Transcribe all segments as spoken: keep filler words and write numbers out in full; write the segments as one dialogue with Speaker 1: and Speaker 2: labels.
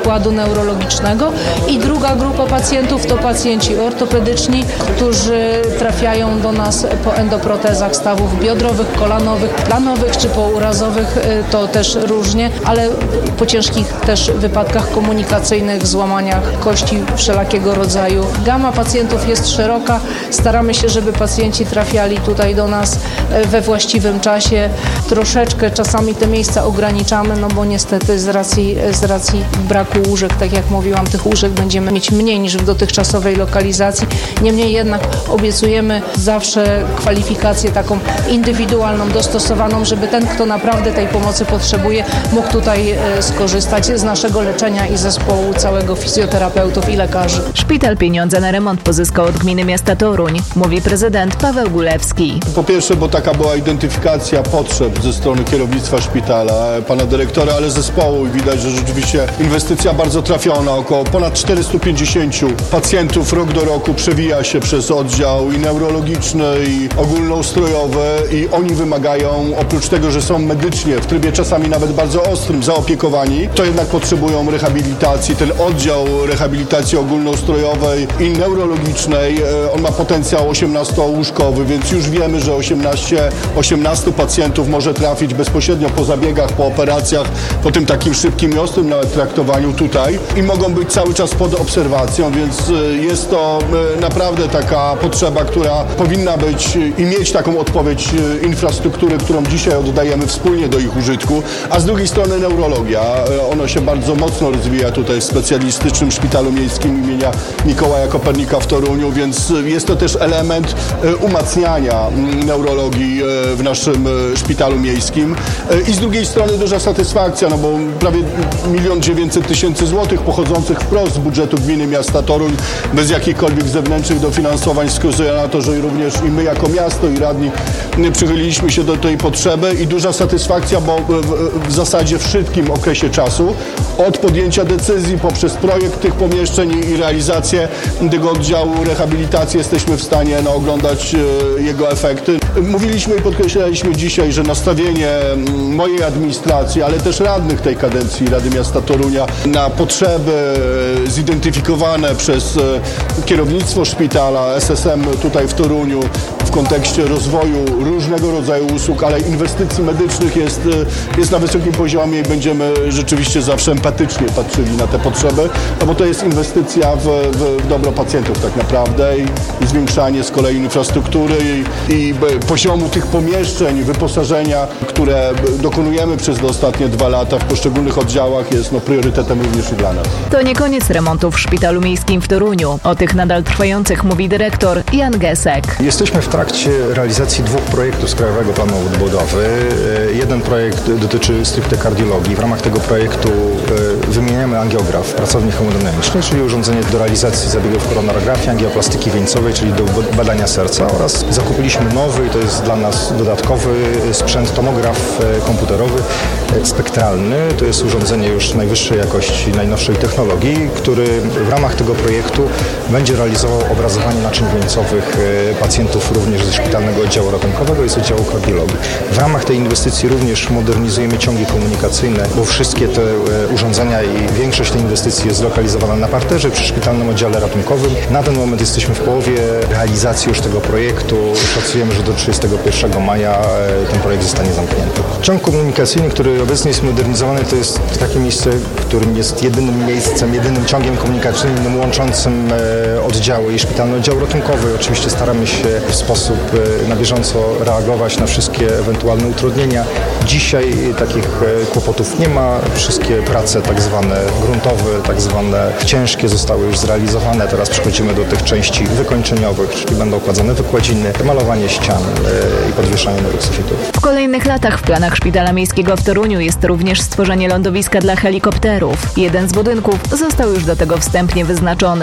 Speaker 1: wykładu neurologicznego i druga grupa pacjentów to pacjenci ortopedyczni, którzy trafiają do nas po endoprotezach stawów biodrowych, kolanowych, planowych czy po urazowych, to też różnie, ale po ciężkich też wypadkach komunikacyjnych, złamaniach kości wszelakiego rodzaju. Gama pacjentów jest szeroka, staramy się, żeby pacjenci trafiali tutaj do nas we właściwym czasie. Troszeczkę czasami te miejsca ograniczamy, no bo niestety z racji, z racji braku łóżek, tak jak mówiłam, tych łóżek będziemy mieć mniej niż w dotychczasowej lokalizacji. Niemniej jednak obiecujemy zawsze kwalifikację taką indywidualną, dostosowaną, żeby ten, kto naprawdę tej pomocy potrzebuje, mógł tutaj skorzystać z naszego leczenia i zespołu całego fizjoterapeutów i lekarzy.
Speaker 2: Szpital pieniądze na remont pozyskał od gminy miasta Toruń, mówi prezydent Paweł Gulewski.
Speaker 3: Po pierwsze, bo taka była identyfikacja potrzeb ze strony kierownictwa szpitala, pana dyrektora, ale zespołu i widać, że rzeczywiście inwestycja bardzo trafiona. Około ponad czterystu pięćdziesięciu pacjentów rok do roku przewija się przez oddział i neurologiczny, i ogólnoustrojowy i oni wymagają, oprócz tego, że są medycznie w trybie czasami nawet bardzo ostrym zaopiekowani, to jednak potrzebują rehabilitacji. Ten oddział rehabilitacji ogólnoustrojowej i neurologicznej, on ma potencjał osiemnastołóżkowy, więc już wiemy, że osiemnaście, osiemnastu pacjentów może trafić bezpośrednio po zabiegach, po operacjach, po tym takim szybkim i ostrym nawet traktowaniu tutaj i mogą być cały czas pod obserwacją, więc jest to naprawdę taka potrzeba, która powinna być i mieć taką odpowiedź infrastruktury, którą dzisiaj oddajemy wspólnie do ich użytku, a z drugiej strony neurologia. Ona się bardzo mocno rozwija tutaj w specjalistycznym szpitalu miejskim imienia Mikołaja Kopernika w Toruniu, więc jest to też element umacniania neurologii w naszym szpitalu miejskim. I z drugiej strony duża satysfakcja, no bo prawie milion dziewięćset tysięcy złotych pochodzących wprost z budżetu gminy miasta Toruń, bez jakichkolwiek zewnętrznych dofinansowań wskazuje na to, że również i my jako miasto i radni przychyliliśmy się do tej potrzeby i duża satysfakcja, bo w, w zasadzie w szybkim okresie czasu od podjęcia decyzji poprzez projekt tych pomieszczeń i realizację tego oddziału rehabilitacji jesteśmy w stanie no, oglądać e, jego efekty. Mówiliśmy i podkreślaliśmy dzisiaj, że nastawienie mojej administracji, ale też radnych tej kadencji Rady Miasta Torunia na potrzeby zidentyfikowane przez kierownictwo szpitala, S S M tutaj w Toruniu w kontekście rozwoju różnego rodzaju usług, ale inwestycji medycznych jest, jest na wysokim poziomie i będziemy rzeczywiście zawsze empatycznie patrzyli na te potrzeby, no bo to jest inwestycja w, w, w dobro pacjentów tak naprawdę i, i zwiększanie z kolei infrastruktury i, i poziomu tych pomieszczeń, wyposażenia, które dokonujemy przez te ostatnie dwa lata w poszczególnych oddziałach jest no, priorytetem również i dla nas.
Speaker 2: To nie koniec remontów w Szpitalu Miejskim w Toruniu. O tych nadal trwających mówi dyrektor Jan Gesek.
Speaker 4: Jesteśmy w trakcie realizacji dwóch projektów z Krajowego Planu Odbudowy. Jeden projekt dotyczy stricte kardiologii. W ramach tego projektu wymieniamy angiograf, pracownik hemodynamiczny, czyli urządzenie do realizacji zabiegów koronarografii, angioplastyki wieńcowej, czyli do badania serca oraz zakupiliśmy nowy i to jest dla nas dodatkowy sprzęt, tomograf komputerowy spektralny. To jest urządzenie już najwyższej jakości, najnowszej technologii, który w ramach tego projektu będzie realizował obrazowanie naczyń wieńcowych pacjentów również ze szpitalnego oddziału ratunkowego i z oddziału kardiologii. W ramach tej inwestycji również modernizujemy ciągi komunikacyjne, bo wszystkie te urządzenia i większość tej inwestycji jest zlokalizowana na parterze przy szpitalnym oddziale ratunkowym. Na ten moment jesteśmy w połowie realizacji już tego projektu. Szacujemy, że do trzydziestego pierwszego maja ten projekt zostanie zamknięty. Ciąg komunikacyjny, który obecnie jest modernizowany, to jest takie miejsce, którym jest jedynym miejscem, jedynym ciągiem komunikacyjnym łączącym oddziały i szpitalny oddział ratunkowy. Oczywiście staramy się w sposób na bieżąco reagować na wszystkie ewentualne utrudnienia. Dzisiaj takich kłopotów nie ma. Wszystkie prace tak zwane gruntowe, tak zwane ciężkie zostały już zrealizowane. Teraz przechodzimy do tych części wykończeniowych, czyli będą układane wykładziny, malowanie ścian i podwieszanie nowych sufitów.
Speaker 2: W kolejnych latach w planach Szpitala Miejskiego w Toruniu jest również stworzenie lądowiska dla helikopterów. Jeden z budynków został już do tego wstępnie wyznaczony.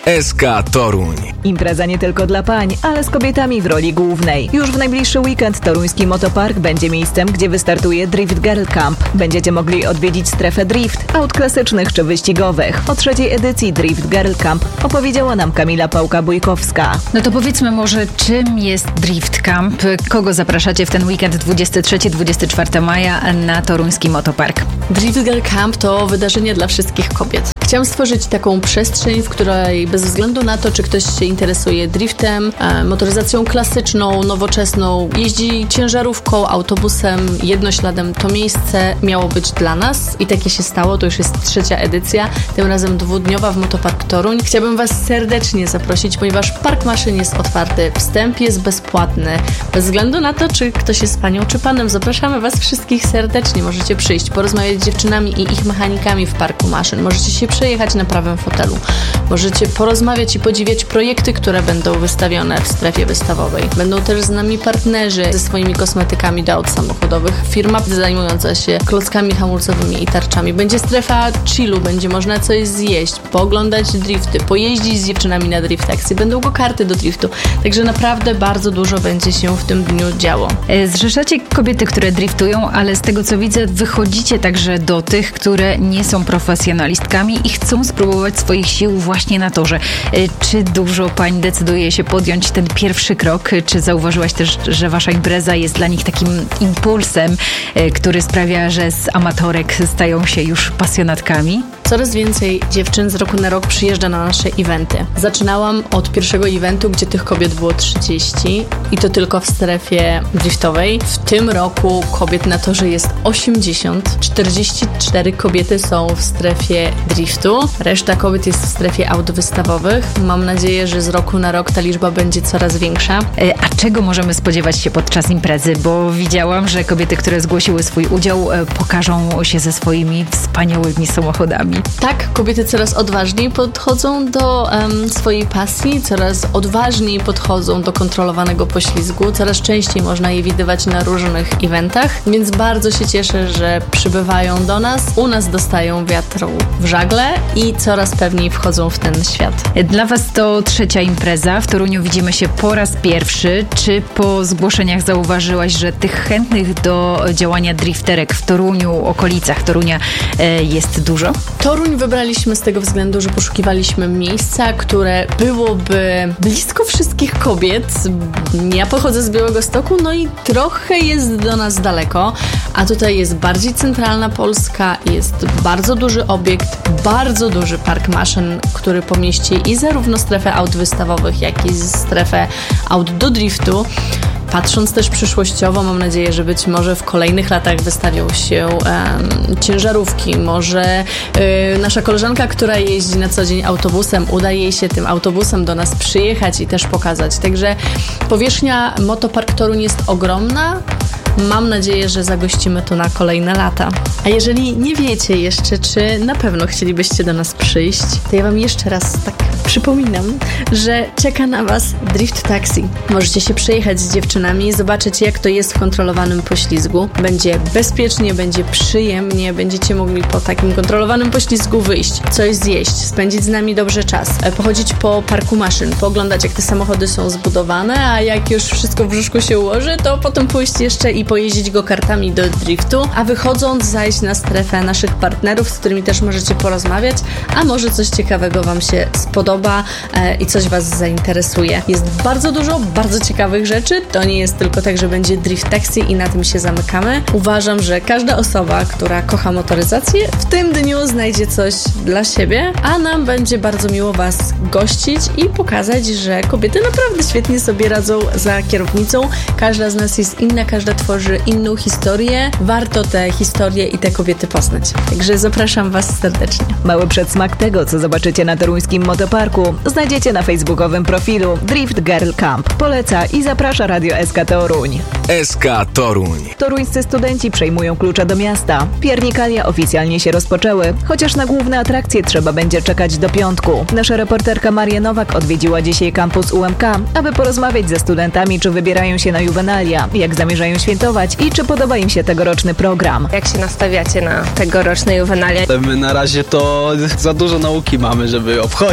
Speaker 5: S K Toruń.
Speaker 2: Impreza nie tylko dla pań, ale z kobietami w roli głównej. Już w najbliższy weekend toruński motopark będzie miejscem, gdzie wystartuje Drift Girl Camp. Będziecie mogli odwiedzić strefę drift, aut klasycznych czy wyścigowych. O trzeciej edycji Drift Girl Camp opowiedziała nam Kamila Pałka-Bójkowska.
Speaker 6: No to powiedzmy może, czym jest Drift Camp? Kogo zapraszacie w ten weekend dwudziestego trzeciego do dwudziestego czwartego maja na toruński motopark?
Speaker 7: Drift Girl Camp to wydarzenie dla wszystkich kobiet. Chciałam stworzyć taką przestrzeń, w której bez względu na to, czy ktoś się interesuje driftem, e, motoryzacją klasyczną, nowoczesną, jeździ ciężarówką, autobusem, jednośladem, to miejsce miało być dla nas i takie się stało. To już jest trzecia edycja, tym razem dwudniowa w Motopark Toruń. Chciałabym Was serdecznie zaprosić, ponieważ park maszyn jest otwarty, wstęp jest bezpłatny. Bez względu na to, czy ktoś jest panią, czy panem, zapraszamy Was wszystkich serdecznie. Możecie przyjść, porozmawiać z dziewczynami i ich mechanikami w parku maszyn. Możecie się przejechać na prawym fotelu. Możecie porozmawiać i podziwiać projekty, które będą wystawione w strefie wystawowej. Będą też z nami partnerzy ze swoimi kosmetykami do aut samochodowych. Firma zajmująca się klockami hamulcowymi i tarczami. Będzie strefa chillu, będzie można coś zjeść, pooglądać drifty, pojeździć z dziewczynami na drift taxi. Będą go karty do driftu. Także naprawdę bardzo dużo będzie się w tym dniu działo.
Speaker 6: Zrzeszacie kobiety, które driftują, ale z tego co widzę, wychodzicie także do tych, które nie są profesjonalistkami i chcą spróbować swoich sił właśnie na torze. Czy dużo pań decyduje się podjąć ten pierwszy krok? Czy zauważyłaś też, że wasza impreza jest dla nich takim impulsem, który sprawia, że z amatorek stają się już pasjonatkami?
Speaker 7: Coraz więcej dziewczyn z roku na rok przyjeżdża na nasze eventy. Zaczynałam od pierwszego eventu, gdzie tych kobiet było trzydzieści i to tylko w strefie driftowej. W tym roku kobiet na torze jest osiemdziesiąt. czterdzieści cztery kobiety są w strefie driftu. Reszta kobiet jest w strefie aut wystawowych. Mam nadzieję, że z roku na rok ta liczba będzie coraz większa.
Speaker 6: A czego możemy spodziewać się podczas imprezy? Bo widziałam, że kobiety, które zgłosiły swój udział, pokażą się ze swoimi wspaniałymi samochodami.
Speaker 7: Tak, kobiety coraz odważniej podchodzą do um, swojej pasji, coraz odważniej podchodzą do kontrolowanego poślizgu, coraz częściej można je widywać na różnych eventach, więc bardzo się cieszę, że przybywają do nas, u nas dostają wiatru w żagle i coraz pewniej wchodzą w ten świat.
Speaker 6: Dla Was to trzecia impreza. W Toruniu widzimy się po raz pierwszy. Czy po zgłoszeniach zauważyłaś, że tych chętnych do działania drifterek w Toruniu, okolicach Torunia e, jest dużo?
Speaker 7: Toruń wybraliśmy z tego względu, że poszukiwaliśmy miejsca, które byłoby blisko wszystkich kobiet. Ja pochodzę z Białegostoku, no i trochę jest do nas daleko, a tutaj jest bardziej centralna Polska, jest bardzo duży obiekt, bardzo duży park maszyn, który pomieści i zarówno strefę aut wystawowych, jak i strefę aut do driftu. Patrząc też przyszłościowo, mam nadzieję, że być może w kolejnych latach wystawią się um, ciężarówki. Może y, nasza koleżanka, która jeździ na co dzień autobusem, uda jej się tym autobusem do nas przyjechać i też pokazać. Także powierzchnia Motopark Toruń jest ogromna. Mam nadzieję, że zagościmy tu na kolejne lata. A jeżeli nie wiecie jeszcze, czy na pewno chcielibyście do nas przyjść, to ja Wam jeszcze raz tak przypominam, że czeka na Was Drift Taxi. Możecie się przejechać z dziewczynami, zobaczyć jak to jest w kontrolowanym poślizgu. Będzie bezpiecznie, będzie przyjemnie, będziecie mogli po takim kontrolowanym poślizgu wyjść, coś zjeść, spędzić z nami dobrze czas, pochodzić po parku maszyn, pooglądać jak te samochody są zbudowane, a jak już wszystko w brzuszku się ułoży, to potem pójść jeszcze i pojeździć go kartami do driftu, a wychodząc zajść na strefę naszych partnerów, z którymi też możecie porozmawiać, a może coś ciekawego Wam się spodoba e, i coś Was zainteresuje. Jest bardzo dużo bardzo ciekawych rzeczy. To nie jest tylko tak, że będzie Drift Taxi i na tym się zamykamy. Uważam, że każda osoba, która kocha motoryzację, w tym dniu znajdzie coś dla siebie, a nam będzie bardzo miło Was gościć i pokazać, że kobiety naprawdę świetnie sobie radzą za kierownicą. Każda z nas jest inna, każda tworzy inną historię. Warto te historie i te kobiety poznać. Także zapraszam Was serdecznie.
Speaker 2: Mały przedsmak tego, co zobaczycie na toruńskim motoparku, znajdziecie na facebookowym profilu Drift Girl Camp. Poleca i zaprasza Radio S K Toruń.
Speaker 5: S K Toruń.
Speaker 2: Toruńscy studenci przejmują klucze do miasta. Piernikalia oficjalnie się rozpoczęły, chociaż na główne atrakcje trzeba będzie czekać do piątku. Nasza reporterka Maria Nowak odwiedziła dzisiaj kampus U M K, aby porozmawiać ze studentami, czy wybierają się na juwenalia, jak zamierzają świętować i czy podoba im się tegoroczny program.
Speaker 8: Jak się nastawiacie na tegoroczne juwenalia?
Speaker 9: My na razie to za dużo nauki mamy, żeby obchodzić.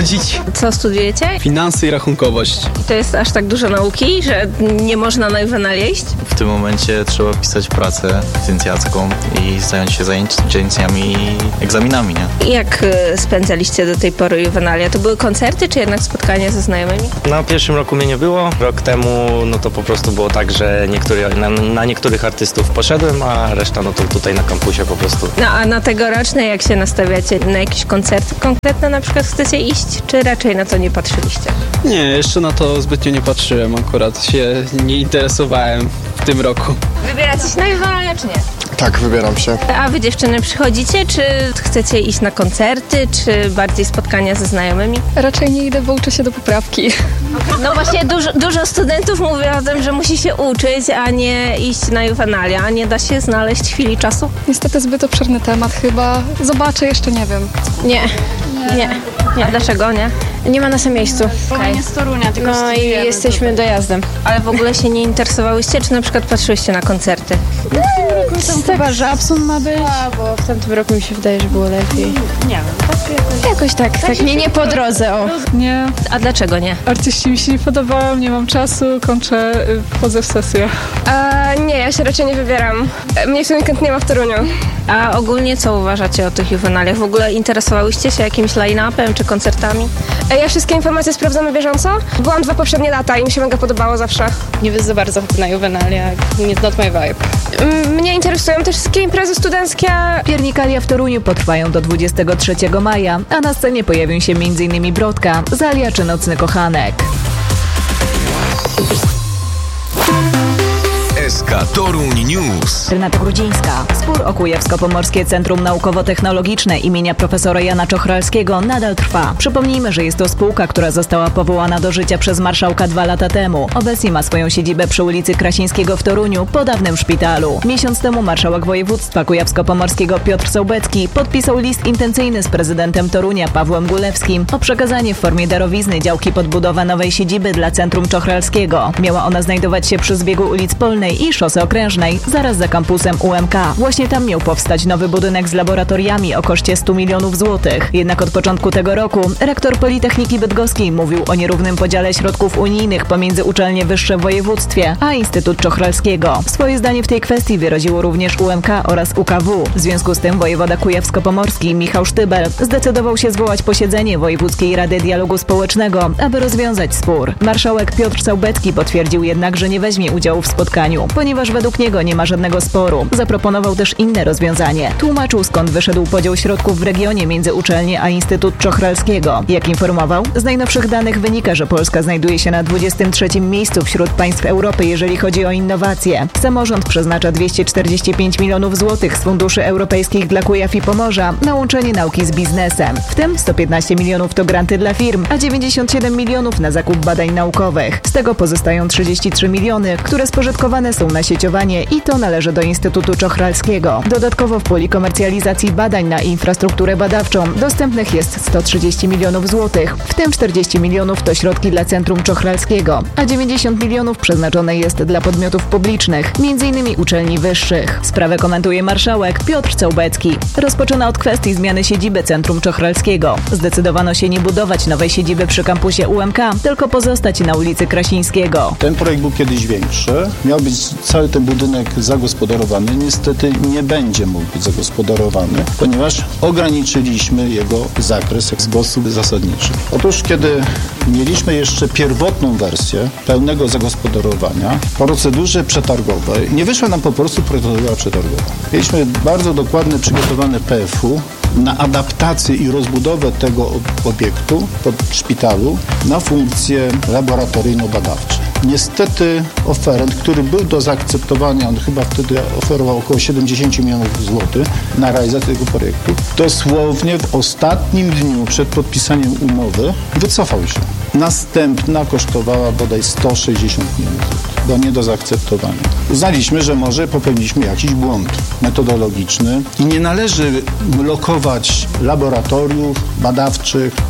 Speaker 8: Co studiujecie?
Speaker 9: Finanse i rachunkowość.
Speaker 8: I to jest aż tak dużo nauki, że nie można na juwenalia iść?
Speaker 10: W tym momencie trzeba pisać pracę licencjacką i zająć się zajęciami i egzaminami, nie?
Speaker 8: I jak y, spędzaliście do tej pory juwenalia? To były koncerty, czy jednak spotkania ze znajomymi?
Speaker 11: Na pierwszym roku mnie nie było. Rok temu no to po prostu było tak, że niektóry, na, na niektórych artystów poszedłem, a reszta no to tutaj na kampusie po prostu.
Speaker 8: No a na tegoroczne jak się nastawiacie? Na jakieś koncerty konkretne na przykład chcecie iść, czy raczej na to nie patrzyliście?
Speaker 9: Nie, jeszcze na to zbytnio nie patrzyłem, akurat się nie interesowałem w tym roku.
Speaker 8: Wybieracie się na juwenalia, czy nie?
Speaker 12: Tak, wybieram się.
Speaker 8: A wy dziewczyny przychodzicie, czy chcecie iść na koncerty, czy bardziej spotkania ze znajomymi?
Speaker 13: Raczej nie idę, bo uczę się do poprawki.
Speaker 8: No właśnie dużo, dużo studentów mówi o tym, że musi się uczyć, a nie iść na juwenalia. A nie da się znaleźć chwili czasu?
Speaker 13: Niestety zbyt obszerny temat chyba. Zobaczę, jeszcze nie wiem.
Speaker 8: Nie, nie. nie. nie. A dlaczego nie?
Speaker 14: Nie ma nas na miejscu.
Speaker 15: Okay. Nie z Torunia, tylko
Speaker 14: No i jesteśmy dojazdem.
Speaker 8: Ale w ogóle się nie interesowałyście, czy na przykład patrzyłyście na koncerty?
Speaker 14: No, tam tak, chyba Żabson ma być. A, bo w tamtym roku mi się wydaje, że było lepiej.
Speaker 15: Nie wiem, tak jakoś...
Speaker 14: Jakoś tak, tak, tak nie, nie po drodze, o.
Speaker 13: Nie.
Speaker 8: A dlaczego nie?
Speaker 13: Artyści mi się nie podobają, nie mam czasu, kończę, wchodzę w sesję.
Speaker 14: A, nie, ja się raczej nie wybieram. Mnie w ten weekend nie ma w Toruniu.
Speaker 8: A ogólnie co uważacie o tych juwenaliach? W ogóle interesowałyście się jakimś line-upem czy koncertami?
Speaker 14: Ja wszystkie informacje sprawdzam na bieżąco. Byłam dwa poprzednie lata i mi się mega podobało zawsze.
Speaker 15: Nie za bardzo na juwenalia, not my vibe.
Speaker 14: Mnie interesują też wszystkie imprezy studenckie.
Speaker 2: Piernikalia w Toruniu potrwają do dwudziestego trzeciego maja, a na scenie pojawią się m in Brodka, Zalia czy Nocny Kochanek.
Speaker 5: S K Toruń News.
Speaker 2: Renata Grudzińska. Spór o Kujawsko-Pomorskie Centrum Naukowo-Technologiczne imienia profesora Jana Czochralskiego nadal trwa. Przypomnijmy, że jest to spółka, która została powołana do życia przez marszałka dwa lata temu. Obecnie ma swoją siedzibę przy ulicy Krasińskiego w Toruniu, po dawnym szpitalu. Miesiąc temu marszałek województwa kujawsko-pomorskiego Piotr Sołbecki podpisał list intencyjny z prezydentem Torunia Pawłem Gulewskim o przekazanie w formie darowizny działki pod budowę nowej siedziby dla Centrum Czochralskiego. Miała ona znajdować się przy zbiegu ulic Polnej i Szosy Okrężnej, zaraz za kampusem U M K. Właśnie tam miał powstać nowy budynek z laboratoriami o koszcie stu milionów złotych. Jednak od początku tego roku rektor Politechniki Bydgoskiej mówił o nierównym podziale środków unijnych pomiędzy uczelnie wyższe w województwie, a Instytut Czochralskiego. Swoje zdanie w tej kwestii wyraziło również U M K oraz U K W. W związku z tym wojewoda kujawsko-pomorski Michał Sztybel zdecydował się zwołać posiedzenie Wojewódzkiej Rady Dialogu Społecznego, aby rozwiązać spór. Marszałek Piotr Sołbecki potwierdził jednak, że nie weźmie udziału w spotkaniu, ponieważ według niego nie ma żadnego sporu. Zaproponował też inne rozwiązanie. Tłumaczył, skąd wyszedł podział środków w regionie między uczelnię a Instytut Czochralskiego. Jak informował, z najnowszych danych wynika, że Polska znajduje się na dwudziestym trzecim miejscu wśród państw Europy, jeżeli chodzi o innowacje. Samorząd przeznacza dwieście czterdzieści pięć milionów złotych z funduszy europejskich dla Kujaw i Pomorza na łączenie nauki z biznesem. W tym sto piętnaście milionów to granty dla firm, a dziewięćdziesiąt siedem milionów na zakup badań naukowych. Z tego pozostają trzydzieści trzy miliony, które spożytkowane są na sieciowanie i to należy do Instytutu Czochralskiego. Dodatkowo w puli komercjalizacji badań na infrastrukturę badawczą dostępnych jest sto trzydzieści milionów złotych, w tym czterdzieści milionów to środki dla Centrum Czochralskiego, a dziewięćdziesiąt milionów przeznaczone jest dla podmiotów publicznych, między innymi uczelni wyższych. Sprawę komentuje marszałek Piotr Sołbecki. Rozpoczyna od kwestii zmiany siedziby Centrum Czochralskiego. Zdecydowano się nie budować nowej siedziby przy kampusie U M K, tylko pozostać na ulicy Krasińskiego.
Speaker 3: Ten projekt był kiedyś większy. Miał być cały ten budynek zagospodarowany. Niestety nie będzie mógł być zagospodarowany, ponieważ ograniczyliśmy jego zakres w sposób zasadniczy. Otóż, kiedy mieliśmy jeszcze pierwotną wersję pełnego zagospodarowania, po procedurze przetargowej nie wyszła nam po prostu procedura przetargowa. Mieliśmy bardzo dokładnie przygotowany P F U na adaptację i rozbudowę tego obiektu pod szpitalu na funkcje laboratoryjno-badawcze. Niestety oferent, który był do zaakceptowania, on chyba wtedy oferował około siedemdziesiąt milionów złotych na realizację tego projektu, dosłownie w ostatnim dniu przed podpisaniem umowy wycofał się. Następna kosztowała bodaj sto sześćdziesiąt milionów złotych. Była nie do zaakceptowania. Uznaliśmy, że może popełniliśmy jakiś błąd metodologiczny i nie należy blokować laboratoriów badawczych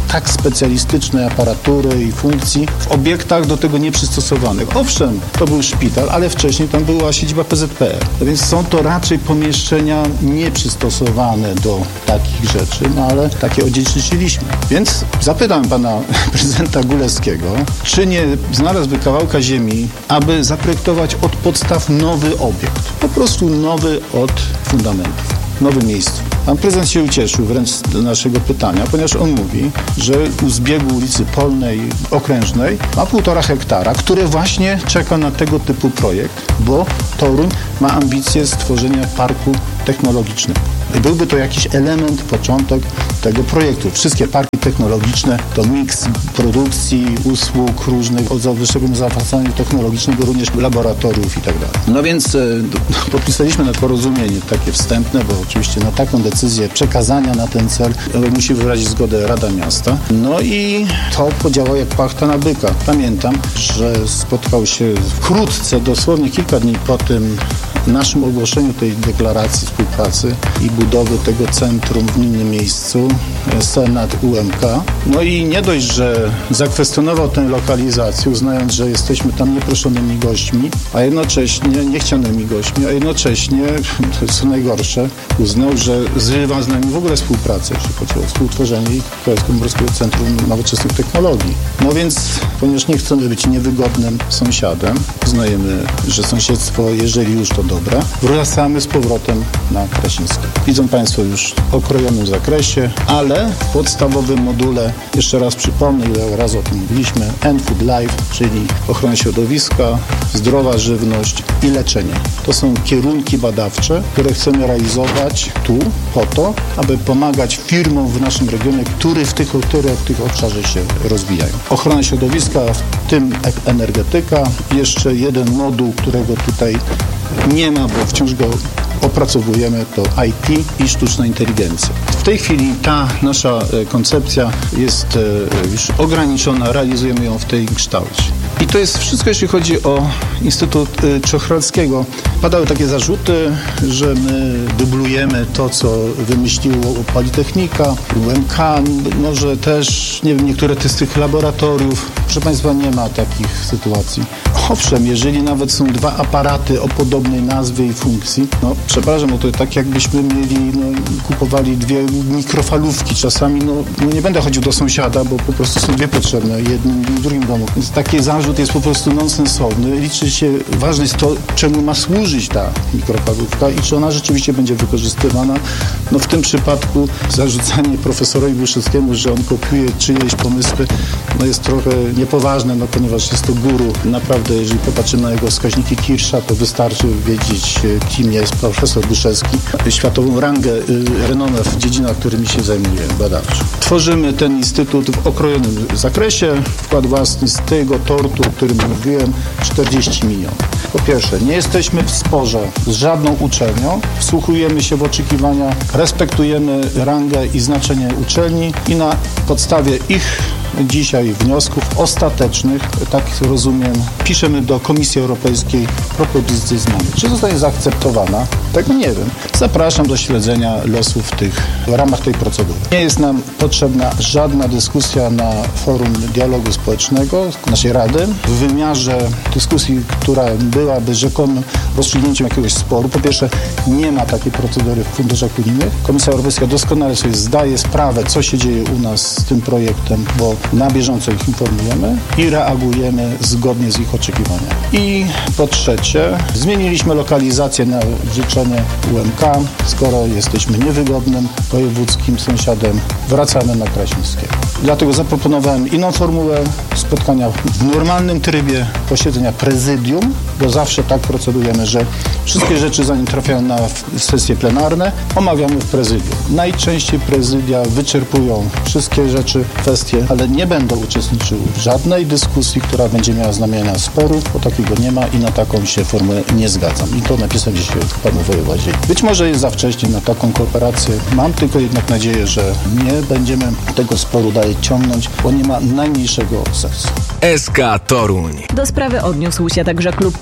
Speaker 12: tak specjalistycznej aparatury i funkcji w obiektach do tego nieprzystosowanych. Owszem, to był szpital, ale wcześniej tam była siedziba P Z P R. Więc są to raczej pomieszczenia nieprzystosowane do takich rzeczy, no ale takie odziedziczyliśmy. Więc zapytam pana prezydenta Góralskiego, czy nie znalazłby kawałka ziemi, aby zaprojektować od podstaw nowy obiekt. Po prostu nowy od fundamentów. Nowe miejsce. Pan prezydent się ucieszył wręcz do naszego pytania, ponieważ on mówi, że u zbiegu ulicy Polnej Okrężnej ma półtora hektara, które właśnie czeka na tego typu projekt, bo Toruń ma ambicje stworzenia parku technologicznego. Byłby to jakiś element, początek tego projektu. Wszystkie parki technologiczne to miks produkcji, usług różnych, od wyższego zaopatrzenia technologicznego, również laboratoriów i tak dalej. No więc e, podpisaliśmy na porozumienie takie wstępne, bo oczywiście na taką decyzję przekazania na ten cel e, musi wyrazić zgodę Rada Miasta. No i to podziałało jak pachta na byka. Pamiętam, że spotkał się wkrótce, dosłownie kilka dni po tym naszym ogłoszeniu tej deklaracji współpracy i budowy tego centrum w innym miejscu, Senat U M K. No i nie dość, że zakwestionował tę lokalizację, uznając, że jesteśmy tam nieproszonymi gośćmi, a jednocześnie niechcianymi gośćmi, a jednocześnie, to jest co najgorsze, uznał, że zrywa z nami w ogóle współpracę, jeśli chodzi o współtworzenie Kujawsko-Pomorskiego Centrum Nowoczesnych Technologii. No więc, ponieważ nie chcemy być niewygodnym sąsiadem, uznajemy, że sąsiedztwo, jeżeli już to dobre, wracamy z powrotem na Krasińskie. Widzą Państwo już w okrojonym zakresie, ale w podstawowym module, jeszcze raz przypomnę, ile razy o tym mówiliśmy, N-Food Life, czyli ochrona środowiska, zdrowa żywność i leczenie. To są kierunki badawcze, które chcemy realizować tu po to, aby pomagać firmom w naszym regionie, które w tych, które w tych obszarze się rozwijają. Ochrona środowiska, w tym energetyka, jeszcze jeden moduł, którego tutaj nie ma, bo wciąż go opracowujemy, to I T i sztuczna inteligencja. W tej chwili ta nasza koncepcja jest już ograniczona, realizujemy ją w tej kształcie. I to jest wszystko, jeśli chodzi o Instytut Czochralskiego. Padały takie zarzuty, że my dublujemy to, co wymyśliło Politechnika, U M K, może też, nie wiem, niektóre z tych laboratoriów. Proszę Państwa, nie ma takich sytuacji. Owszem, jeżeli nawet są dwa aparaty o podobnej nazwie i funkcji, no przepraszam, no to tak jakbyśmy mieli, no, kupowali dwie mikrofalówki. Czasami, no, no nie będę chodził do sąsiada, bo po prostu są dwie potrzebne, jednym i drugim domu. Więc taki zarzut jest po prostu nonsensowny. Liczy się, ważne jest to, czemu ma służyć ta mikrofalówka i czy ona rzeczywiście będzie wykorzystywana. No w tym przypadku zarzucanie profesorowi Błyszewskiemu, że on kopiuje czyjeś pomysły, no jest trochę niepoważne, no ponieważ jest to guru. Naprawdę, jeżeli popatrzymy na jego wskaźniki Kirscha, to wystarczy wiedzieć, kim jest profesor Błyszewski. Światową rangę, renomę w dziedzinach, którymi się zajmuje badawczo. Tworzymy ten instytut w okrojonym zakresie. Wkład własny z tego tortu, o którym mówiłem, czterdzieści milionów. Po pierwsze, nie jesteśmy w sporze z żadną uczelnią. Wsłuchujemy się w oczekiwania, respektujemy rangę i znaczenie uczelni i na podstawie ich dzisiaj wniosków ostatecznych, tak rozumiem, piszemy do Komisji Europejskiej propozycję zmiany. Czy zostanie zaakceptowana? Tego nie wiem. Zapraszam do śledzenia losów tych, w ramach tej procedury. Nie jest nam potrzebna żadna dyskusja na forum dialogu społecznego naszej Rady w wymiarze dyskusji, która byłaby rzekomym rozstrzygnięciem jakiegoś sporu. Po pierwsze, nie ma takiej procedury w funduszach unijnych. Komisja Europejska doskonale sobie zdaje sprawę, co się dzieje u nas z tym projektem, bo na bieżąco ich informujemy i reagujemy zgodnie z ich oczekiwaniami. I po trzecie, zmieniliśmy lokalizację na życzenie U M K. Skoro jesteśmy niewygodnym wojewódzkim sąsiadem, wracamy na Krasińskiego. Dlatego zaproponowałem inną formułę spotkania w normalnym trybie posiedzenia prezydium, bo zawsze tak procedujemy, że wszystkie rzeczy, zanim trafiają na sesje plenarne, omawiamy w prezydium. Najczęściej prezydia wyczerpują wszystkie rzeczy, kwestie, ale nie będą uczestniczyły w żadnej dyskusji, która będzie miała znamiona sporu, bo takiego nie ma i na taką się formę nie zgadzam. I to napisałem dzisiaj panu wojewodzie. Być może jest za wcześnie na taką kooperację. Mam tylko jednak nadzieję, że nie będziemy tego sporu dalej ciągnąć, bo nie ma najmniejszego sensu.
Speaker 5: S K Toruń.
Speaker 2: Do sprawy odniósł się także klub P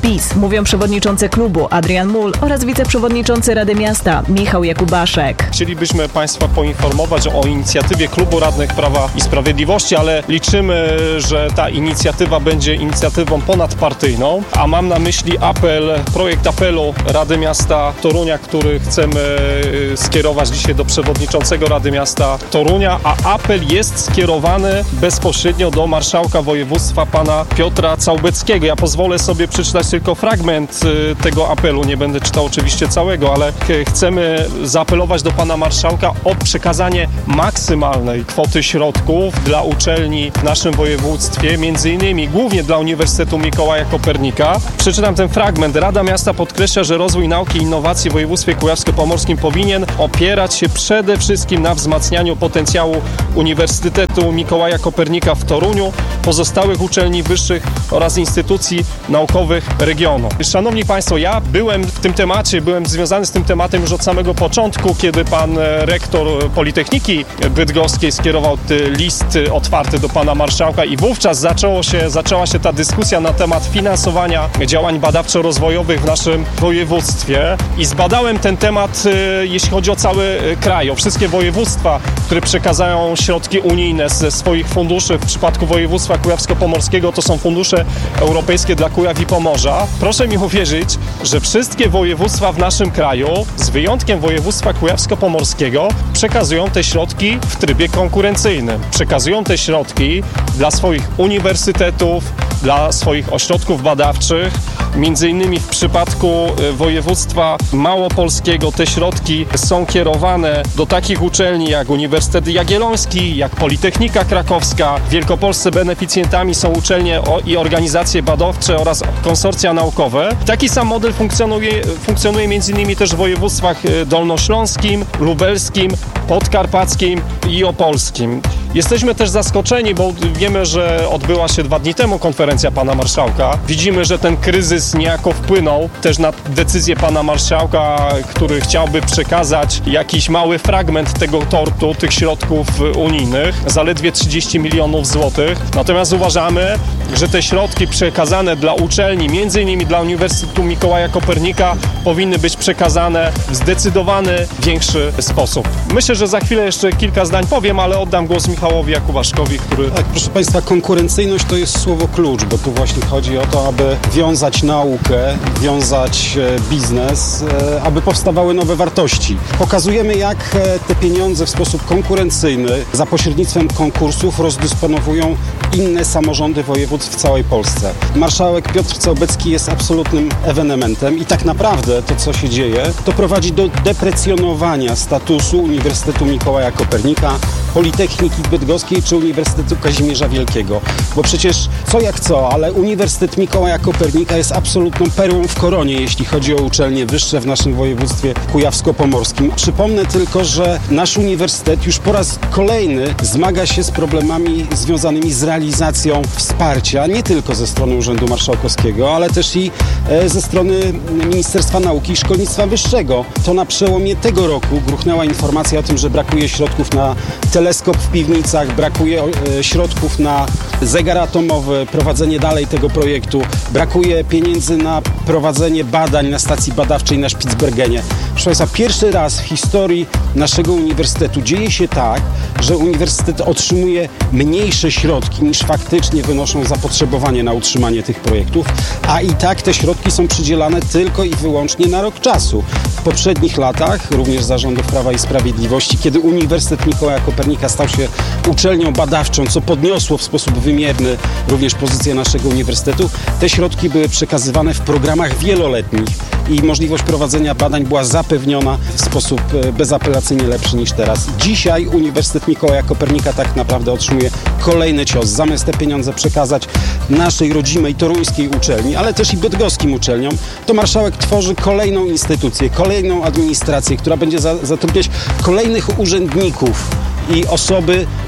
Speaker 2: PiS, mówią przewodniczący klubu Adrian Mul oraz wiceprzewodniczący Rady Miasta Michał Jakubaszek.
Speaker 16: Chcielibyśmy Państwa poinformować o inicjatywie Klubu Radnych Prawa i Sprawiedliwości, ale liczymy, że ta inicjatywa będzie inicjatywą ponadpartyjną, a mam na myśli apel, projekt apelu Rady Miasta Torunia, który chcemy skierować dzisiaj do przewodniczącego Rady Miasta Torunia, a apel jest skierowany bezpośrednio do marszałka województwa pana Piotra Całbeckiego. Ja pozwolę sobie przeczytać tylko fragment tego apelu, nie będę czytał oczywiście całego, ale chcemy zaapelować do pana marszałka o przekazanie maksymalnej kwoty środków dla uczelni w naszym województwie, między innymi głównie dla Uniwersytetu Mikołaja Kopernika. Przeczytam ten fragment. Rada Miasta podkreśla, że rozwój nauki i innowacji w województwie kujawsko-pomorskim powinien opierać się przede wszystkim na wzmacnianiu potencjału Uniwersytetu Mikołaja Kopernika w Toruniu, pozostałych uczelni wyższych oraz instytucji naukowych regionu. Szanowni Państwo, ja byłem w tym temacie, byłem związany z tym tematem już od samego początku, kiedy pan rektor Politechniki Bydgoskiej skierował list otwarty do pana marszałka i wówczas zaczęło się, zaczęła się ta dyskusja na temat finansowania działań badawczo-rozwojowych w naszym województwie i zbadałem ten temat, jeśli chodzi o cały kraj, o wszystkie województwa, które przekazają środki unijne ze swoich funduszy. W przypadku województwa kujawsko-pomorskiego to są fundusze europejskie dla Kujaw i Pomorza. Proszę mi uwierzyć, że wszystkie województwa w naszym kraju, z wyjątkiem województwa kujawsko-pomorskiego, przekazują te środki w trybie konkurencyjnym. Przekazują te środki dla swoich uniwersytetów, dla swoich ośrodków badawczych. Między innymi w przypadku województwa małopolskiego te środki są kierowane do takich uczelni jak Uniwersytet Jagielloński, jak Politechnika Krakowska. W Wielkopolsce beneficjentami są uczelnie i organizacje badawcze oraz konsorcja naukowe. Taki sam model funkcjonuje, funkcjonuje między innymi też w województwach dolnośląskim, lubelskim, podkarpackim i opolskim. Jesteśmy też zaskoczeni, bo wiemy, że odbyła się dwa dni temu konferencja pana marszałka. Widzimy, że ten kryzys niejako wpłynął też na decyzję pana marszałka, który chciałby przekazać jakiś mały fragment tego tortu, tych środków unijnych, zaledwie trzydzieści milionów złotych. Natomiast uważamy, że te środki przekazane dla uczelni, między innymi dla Uniwersytetu Mikołaja Kopernika, powinny być przekazane w zdecydowany, większy sposób. Myślę, że za chwilę jeszcze kilka zdań powiem, ale oddam głos Michałowi Jakubaszkowi, który...
Speaker 17: Tak, proszę Państwa, konkurencyjność to jest słowo klucz, bo tu właśnie chodzi o to, aby wiązać naukę, wiązać biznes, aby powstawały nowe wartości. Pokazujemy, jak te pieniądze w sposób konkurencyjny za pośrednictwem konkursów rozdysponowują inne samorządy województw w całej Polsce. Marszałek Piotr Całbecki jest absolutnym ewenementem i tak naprawdę to, co się dzieje, to prowadzi do deprecjonowania statusu Uniwersytetu Mikołaja Kopernika, Politechniki Bydgoskiej czy Uniwersytetu Kazimierza Wielkiego. Bo przecież co jak co, ale Uniwersytet Mikołaja Kopernika jest absolutną perłą w koronie, jeśli chodzi o uczelnie wyższe w naszym województwie kujawsko-pomorskim. Przypomnę tylko, że nasz uniwersytet już po raz kolejny zmaga się z problemami związanymi z realizacją wsparcia, nie tylko ze strony Urzędu Marszałkowskiego, ale też i ze strony Ministerstwa Nauki i Szkolnictwa Wyższego. To na przełomie tego roku gruchnęła informacja o tym, że brakuje środków na teleskop w Piwnicach, brakuje e, środków na zegar atomowy, prowadzenie dalej tego projektu, brakuje pieniędzy na prowadzenie badań na stacji badawczej na Spitsbergenie. Proszę Państwa, pierwszy raz w historii naszego uniwersytetu dzieje się tak, że uniwersytet otrzymuje mniejsze środki niż faktycznie wynoszą zapotrzebowanie na utrzymanie tych projektów, a i tak te środki są przydzielane tylko i wyłącznie na rok czasu. W poprzednich latach, również za rządów Prawa i Sprawiedliwości, kiedy Uniwersytet Mikołaja Kopernika stał się uczelnią badawczą, co podniosło w sposób wymierny również pozycję naszego uniwersytetu, te środki były przekazywane w programach wieloletnich i możliwość prowadzenia badań była zapewniona w sposób bezapelacyjnie lepszy niż teraz. Dzisiaj Uniwersytet Mikołaja Kopernika tak naprawdę otrzymuje kolejny cios. Zamiast te pieniądze przekazać naszej rodzimej toruńskiej uczelni, ale też i bydgoskim uczelniom, to marszałek tworzy kolejną instytucję, kolejną administrację, która będzie za, zatrudniać kolejnych urzędników i osoby, które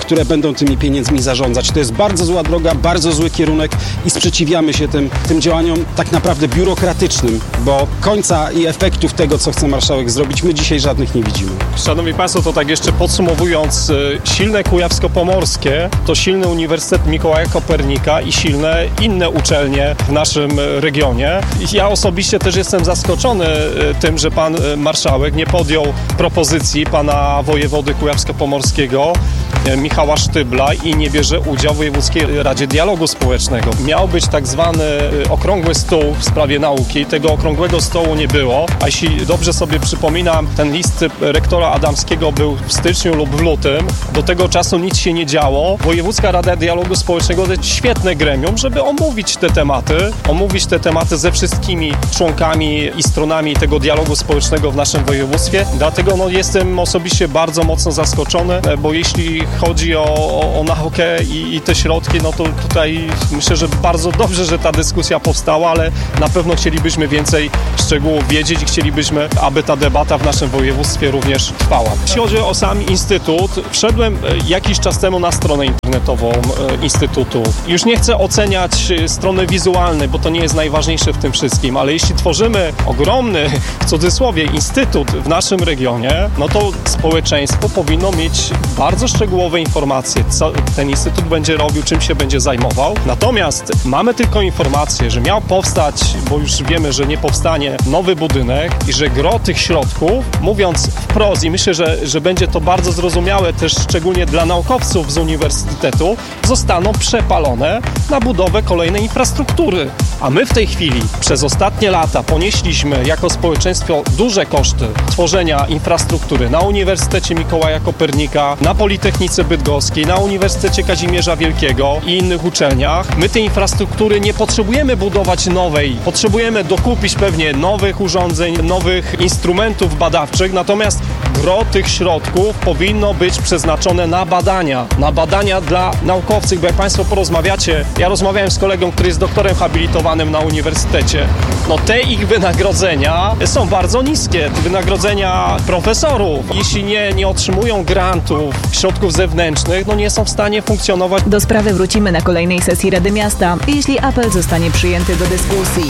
Speaker 17: które będą tymi pieniędzmi zarządzać. To jest bardzo zła droga, bardzo zły kierunek i sprzeciwiamy się tym, tym działaniom tak naprawdę biurokratycznym, bo końca i efektów tego, co chce marszałek zrobić, my dzisiaj żadnych nie widzimy.
Speaker 16: Szanowni Państwo, to tak jeszcze podsumowując, silne Kujawsko-Pomorskie to silny Uniwersytet Mikołaja Kopernika i silne inne uczelnie w naszym regionie. Ja osobiście też jestem zaskoczony tym, że pan marszałek nie podjął propozycji pana wojewody Kujawsko-Pomorskiego Michała Sztybla i nie bierze udziału w Wojewódzkiej Radzie Dialogu Społecznego. Miał być tak zwany okrągły stół w sprawie nauki. Tego okrągłego stołu nie było, a jeśli dobrze sobie przypominam, ten list rektora Adamskiego był w styczniu lub w lutym. Do tego czasu nic się nie działo. Wojewódzka Rada Dialogu Społecznego to jest świetne gremium, żeby omówić te tematy, omówić te tematy ze wszystkimi członkami i stronami tego dialogu społecznego w naszym województwie. Dlatego no, jestem osobiście bardzo mocno zaskoczony, bo jeśli chodzi o, o, o naukę i, i te środki, no to tutaj myślę, że bardzo dobrze, że ta dyskusja powstała, ale na pewno chcielibyśmy więcej szczegółów wiedzieć i chcielibyśmy, aby ta debata w naszym województwie również trwała. Jeśli chodzi o sam Instytut, wszedłem jakiś czas temu na stronę internetową Instytutu. Już nie chcę oceniać strony wizualnej, bo to nie jest najważniejsze w tym wszystkim, ale jeśli tworzymy ogromny, w cudzysłowie, instytut w naszym regionie, no to społeczeństwo powinno mieć bardzo szczegółowe informacje, co ten instytut będzie robił, czym się będzie zajmował. Natomiast mamy tylko informację, że miał powstać, bo już wiemy, że nie powstanie nowy budynek i że gro tych środków, mówiąc wprost, i myślę, że, że będzie to bardzo zrozumiałe też szczególnie dla naukowców z uniwersytetu, zostaną przepalone na budowę kolejnej infrastruktury. A my w tej chwili przez ostatnie lata ponieśliśmy jako społeczeństwo duże koszty tworzenia infrastruktury na Uniwersytecie Mikołaja Kopernika, na Politechnice Bydgoskiej, na Uniwersytecie Kazimierza Wielkiego i innych uczelniach. My tej infrastruktury nie potrzebujemy budować nowej. Potrzebujemy dokupić pewnie nowych urządzeń, nowych instrumentów badawczych, natomiast gro tych środków powinno być przeznaczone na badania, na badania dla naukowców, bo jak Państwo porozmawiacie, ja rozmawiałem z kolegą, który jest doktorem habilitowanym na uniwersytecie, no te ich wynagrodzenia są bardzo niskie, wynagrodzenia profesorów. Jeśli nie, nie otrzymują grantów, środków zewnętrznych, no nie są w stanie funkcjonować.
Speaker 2: Do sprawy wrócimy na kolejnej sesji Rady Miasta, jeśli apel zostanie przyjęty do dyskusji.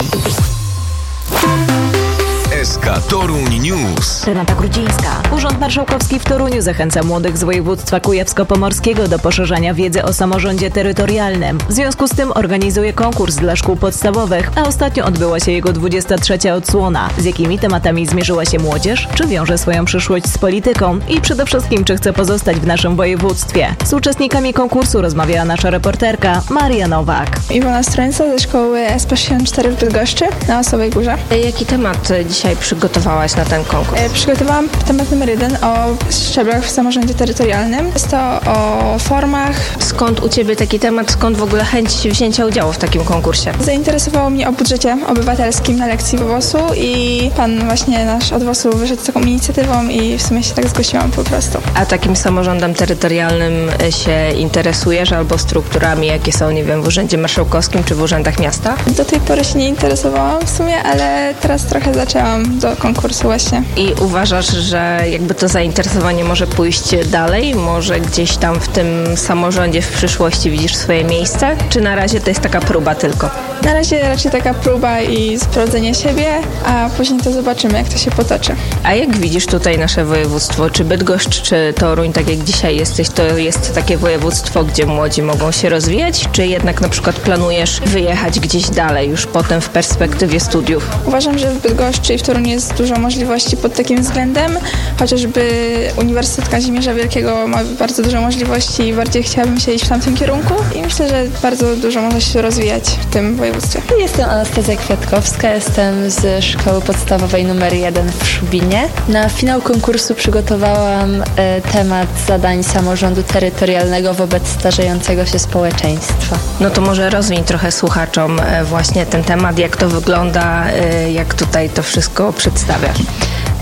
Speaker 5: S K Toruń News.
Speaker 2: Renata Grudzińska. Urząd Marszałkowski w Toruniu zachęca młodych z województwa kujawsko-pomorskiego do poszerzania wiedzy o samorządzie terytorialnym. W związku z tym organizuje konkurs dla szkół podstawowych, a ostatnio odbyła się jego dwudziesta trzecia odsłona. Z jakimi tematami zmierzyła się młodzież? Czy wiąże swoją przyszłość z polityką? I przede wszystkim, czy chce pozostać w naszym województwie? Z uczestnikami konkursu rozmawiała nasza reporterka Maria Nowak.
Speaker 18: Iwona Strońca ze szkoły S P sześćdziesiąt cztery w Bydgoszczy na Osowej Górze.
Speaker 8: Jaki temat dzisiaj przygotowałaś na ten konkurs?
Speaker 18: Przygotowałam temat numer jeden o szczeblach w samorządzie terytorialnym. Jest to o formach.
Speaker 8: Skąd u Ciebie taki temat, skąd w ogóle chęć wzięcia udziału w takim konkursie?
Speaker 18: Zainteresowało mnie o budżecie obywatelskim na lekcji W O S u i pan właśnie nasz od W O S u wyszedł z taką inicjatywą i w sumie się tak zgłosiłam po prostu.
Speaker 8: A takim samorządem terytorialnym się interesujesz albo strukturami, jakie są, nie wiem, w Urzędzie Marszałkowskim czy w urzędach miasta?
Speaker 18: Do tej pory się nie interesowałam w sumie, ale teraz trochę zaczęłam do konkursu właśnie.
Speaker 8: I uważasz, że jakby to zainteresowanie może pójść dalej? Może gdzieś tam w tym samorządzie w przyszłości widzisz swoje miejsce? Czy na razie to jest taka próba tylko?
Speaker 18: Na razie raczej taka próba i sprawdzenie siebie, a później to zobaczymy, jak to się potoczy.
Speaker 8: A jak widzisz tutaj nasze województwo? Czy Bydgoszcz, czy Toruń, tak jak dzisiaj jesteś, to jest takie województwo, gdzie młodzi mogą się rozwijać? Czy jednak na przykład planujesz wyjechać gdzieś dalej już potem w perspektywie studiów?
Speaker 18: Uważam, że w Bydgoszczy i w Toruniu jest dużo możliwości pod takim względem. Chociażby Uniwersytet Kazimierza Wielkiego ma bardzo dużo możliwości i bardziej chciałabym się iść w tamtym kierunku i myślę, że bardzo dużo może się rozwijać w tym województwie.
Speaker 19: Jestem Anastazja Kwiatkowska, jestem z Szkoły Podstawowej numer jeden w Szubinie. Na finał konkursu przygotowałam e, temat zadań samorządu terytorialnego wobec starzejącego się społeczeństwa.
Speaker 8: No to może rozwiń trochę słuchaczom e, właśnie ten temat, jak to wygląda, e, jak tutaj to wszystko przedstawiasz.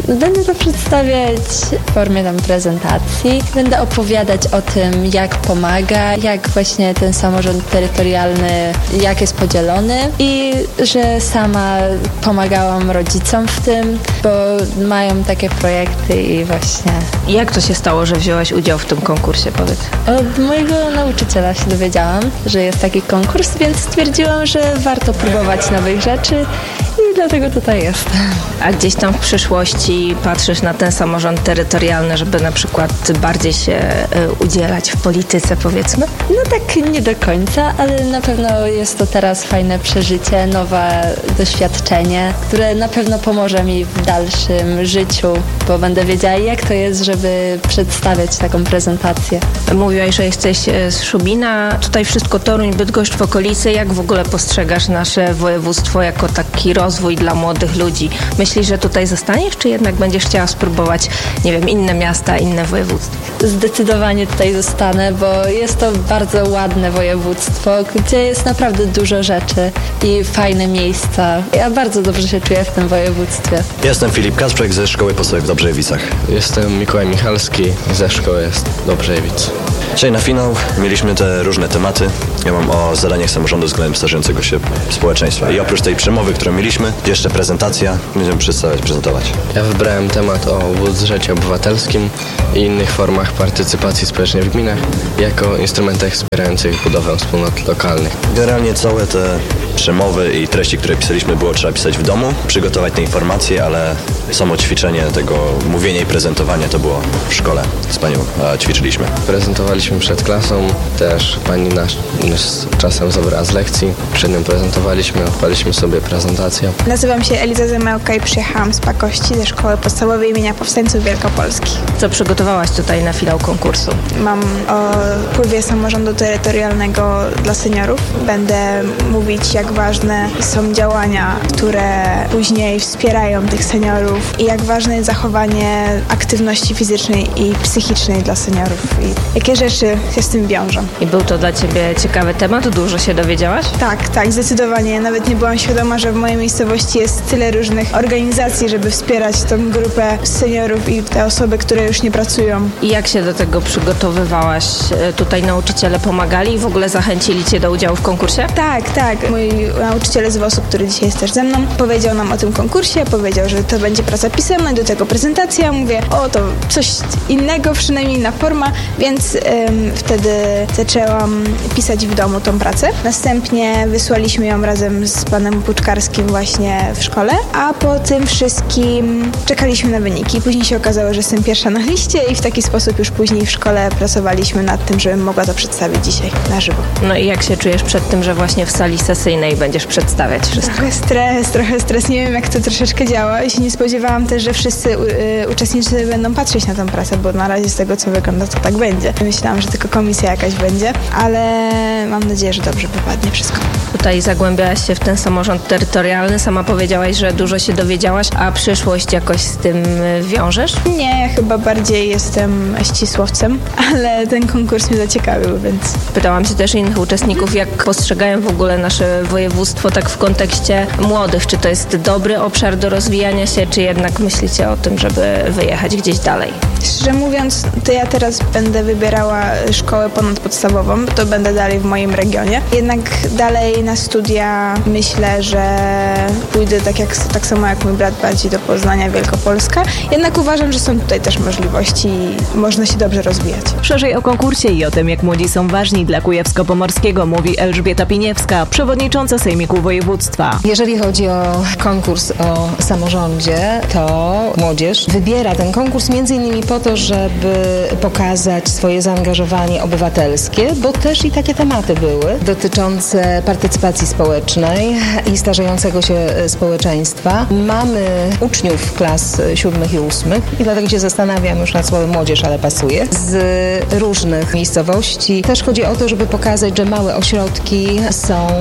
Speaker 19: Będę to przedstawiać w formie tam prezentacji. Będę opowiadać o tym, jak pomaga, jak właśnie ten samorząd terytorialny, jak jest podzielony i że sama pomagałam rodzicom w tym, bo mają takie projekty i właśnie...
Speaker 8: Jak to się stało, że wzięłaś udział w tym konkursie, powiedz?
Speaker 19: Od mojego nauczyciela się dowiedziałam, że jest taki konkurs, więc stwierdziłam, że warto próbować nowych rzeczy i dlatego tutaj jestem.
Speaker 8: A gdzieś tam w przyszłości patrzysz na ten samorząd terytorialny, żeby na przykład bardziej się y, udzielać w polityce, powiedzmy?
Speaker 19: No tak nie do końca, ale na pewno jest to teraz fajne przeżycie, nowe doświadczenie, które na pewno pomoże mi w dalszym życiu, bo będę wiedziała, jak to jest, żeby przedstawiać taką prezentację.
Speaker 8: Mówiłaś, że jesteś z Szubina, tutaj wszystko Toruń, Bydgoszcz w okolicy. Jak w ogóle postrzegasz nasze województwo jako taki rozwój dla młodych ludzi? Myślisz, że tutaj zostaniesz, czy jednak będziesz chciała spróbować, nie wiem, inne miasta, inne województwa?
Speaker 19: Zdecydowanie tutaj zostanę, bo jest to bardzo ładne województwo, gdzie jest naprawdę dużo rzeczy i fajne miejsca. Ja bardzo dobrze się czuję w tym województwie.
Speaker 20: Jestem Filip Kasprzak ze Szkoły Podstawowej w Dobrzejewicach.
Speaker 21: Jestem Mikołaj Michalski ze Szkoły Dobrzejewic.
Speaker 20: Dzisiaj na finał mieliśmy te różne tematy. Ja mam o zadaniach samorządu względem starzejącego się społeczeństwa. I oprócz tej przemowy, którą mieliśmy, jeszcze prezentacja. Będziemy przedstawiać, prezentować.
Speaker 21: Ja wybrałem temat o budżecie obywatelskim i innych formach partycypacji społecznej w gminach jako instrumentach wspierających budowę wspólnot lokalnych.
Speaker 20: Generalnie całe te przemowy i treści, które pisaliśmy, było trzeba pisać w domu, przygotować te informacje, ale samo ćwiczenie tego mówienia i prezentowania to było w szkole. Z panią a, ćwiczyliśmy.
Speaker 21: Prezentowaliśmy przed klasą, też pani nas, nas czasem zabrała z lekcji. Przed nią prezentowaliśmy, odpaliśmy sobie prezentację.
Speaker 22: Nazywam się Eliza Zemełka i przyjechałam z Pakości ze Szkoły Podstawowej imienia Powstańców Wielkopolskich.
Speaker 8: Co przygotowałaś tutaj na finał konkursu?
Speaker 22: Mam o wpływie samorządu terytorialnego dla seniorów. Będę mówić, jak ważne są działania, które później wspierają tych seniorów i jak ważne jest zachowanie aktywności fizycznej i psychicznej dla seniorów i jakie rzeczy się z tym wiążą.
Speaker 8: I był to dla Ciebie ciekawy temat? Dużo się dowiedziałaś?
Speaker 22: Tak, tak, zdecydowanie. Ja nawet nie byłam świadoma, że w mojej miejscowości jest tyle różnych organizacji, żeby wspierać tą grupę seniorów i te osoby, które już nie pracują.
Speaker 8: I jak się do tego przygotowywałaś? Tutaj nauczyciele pomagali i w ogóle zachęcili Cię do udziału w konkursie?
Speaker 22: Tak, tak. Mój nauczyciel z W O S-u, który dzisiaj jest też ze mną, powiedział nam o tym konkursie, powiedział, że to będzie praca pisemna, do tego prezentacja. Mówię, o to coś innego, przynajmniej inna forma, więc ym, wtedy zaczęłam pisać w domu tą pracę. Następnie wysłaliśmy ją razem z panem Puczkarskim właśnie w szkole, a po tym wszystkim czekaliśmy na wyniki. Później się okazało, że jestem pierwsza na liście i w taki sposób już później w szkole pracowaliśmy nad tym, żebym mogła to przedstawić dzisiaj na żywo.
Speaker 8: No i jak się czujesz przed tym, że właśnie w sali sesyjnej będziesz przedstawiać wszystko?
Speaker 22: Trochę stres, trochę stres. Nie wiem, jak to troszeczkę działa i się nie spodziewałam też, że wszyscy y, uczestnicy będą patrzeć na tę pracę, bo na razie z tego, co wygląda, to tak będzie. Myślałam, że tylko komisja jakaś będzie, ale mam nadzieję, że dobrze wypadnie wszystko.
Speaker 8: Tutaj zagłębiałaś się w ten samorząd terytorialny. Sama powiedziałaś, że dużo się dowiedziałaś, a przyszłość jakoś z tym wiążesz?
Speaker 22: Nie, ja chyba bardziej jestem ścisłowcem, ale ten konkurs mnie zaciekawił, więc...
Speaker 8: Pytałam się też innych uczestników, jak postrzegają w ogóle nasze województwo tak w kontekście młodych. Czy to jest dobry obszar do rozwijania się, czy jednak myślicie o tym, żeby wyjechać gdzieś dalej?
Speaker 22: Szczerze mówiąc, to ja teraz będę wybierała szkołę ponadpodstawową, to będę dalej w moim regionie. Jednak dalej na studia myślę, że pójdę tak, jak, tak samo jak mój brat bardziej do Poznania, Wielkopolska. Jednak uważam, że są tutaj też możliwości i można się dobrze rozwijać.
Speaker 2: Szerzej o konkursie i o tym, jak młodzi są ważni dla Kujawsko-Pomorskiego, mówi Elżbieta Piniewska, przewodnicząca Sejmiku Województwa.
Speaker 23: Jeżeli chodzi o konkurs o samorządzie, to młodzież wybiera ten konkurs między innymi po to, żeby pokazać swoje zaangażowanie obywatelskie, bo też i takie tematy były dotyczące partycypacji społecznej i starzejącego się społeczeństwa. Mamy uczniów klas siódmych i ósmych i dlatego się zastanawiam już nad słowem młodzież, ale pasuje, z różnych miejscowości. Też chodzi o to, żeby pokazać, że małe ośrodki są zainteresowane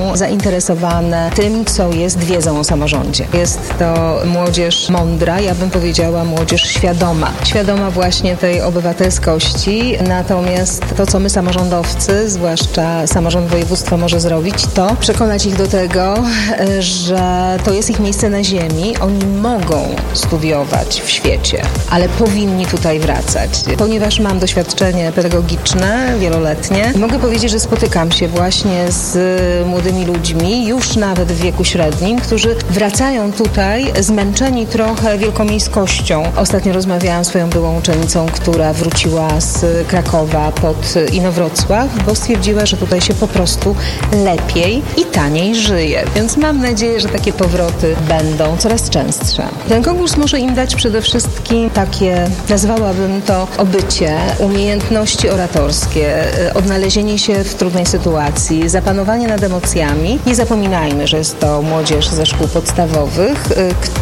Speaker 23: zainteresowane tym, co jest wiedzą o samorządzie. Jest to młodzież mądra, ja bym powiedziała młodzież świadoma. Świadoma właśnie tej obywatelskości, natomiast to, co my samorządowcy, zwłaszcza samorząd województwa może zrobić, to przekonać ich do tego, że to jest ich miejsce na ziemi. Oni mogą studiować w świecie, ale powinni tutaj wracać. Ponieważ mam doświadczenie pedagogiczne wieloletnie, mogę powiedzieć, że spotykam się właśnie z młodymi ludźmi, już nawet w wieku średnim, którzy wracają tutaj zmęczeni trochę wielkomiejskością. Ostatnio rozmawiałam z swoją byłą uczennicą, która wróciła z Krakowa pod Inowrocław, bo stwierdziła, że tutaj się po prostu lepiej i taniej żyje. Więc mam nadzieję, że takie powroty będą coraz częstsze. Ten konkurs może im dać przede wszystkim takie, nazwałabym to obycie, umiejętności oratorskie, odnalezienie się w trudnej sytuacji, zapanowanie nad emocjami. Nie zapominajmy, że jest to młodzież ze szkół podstawowych,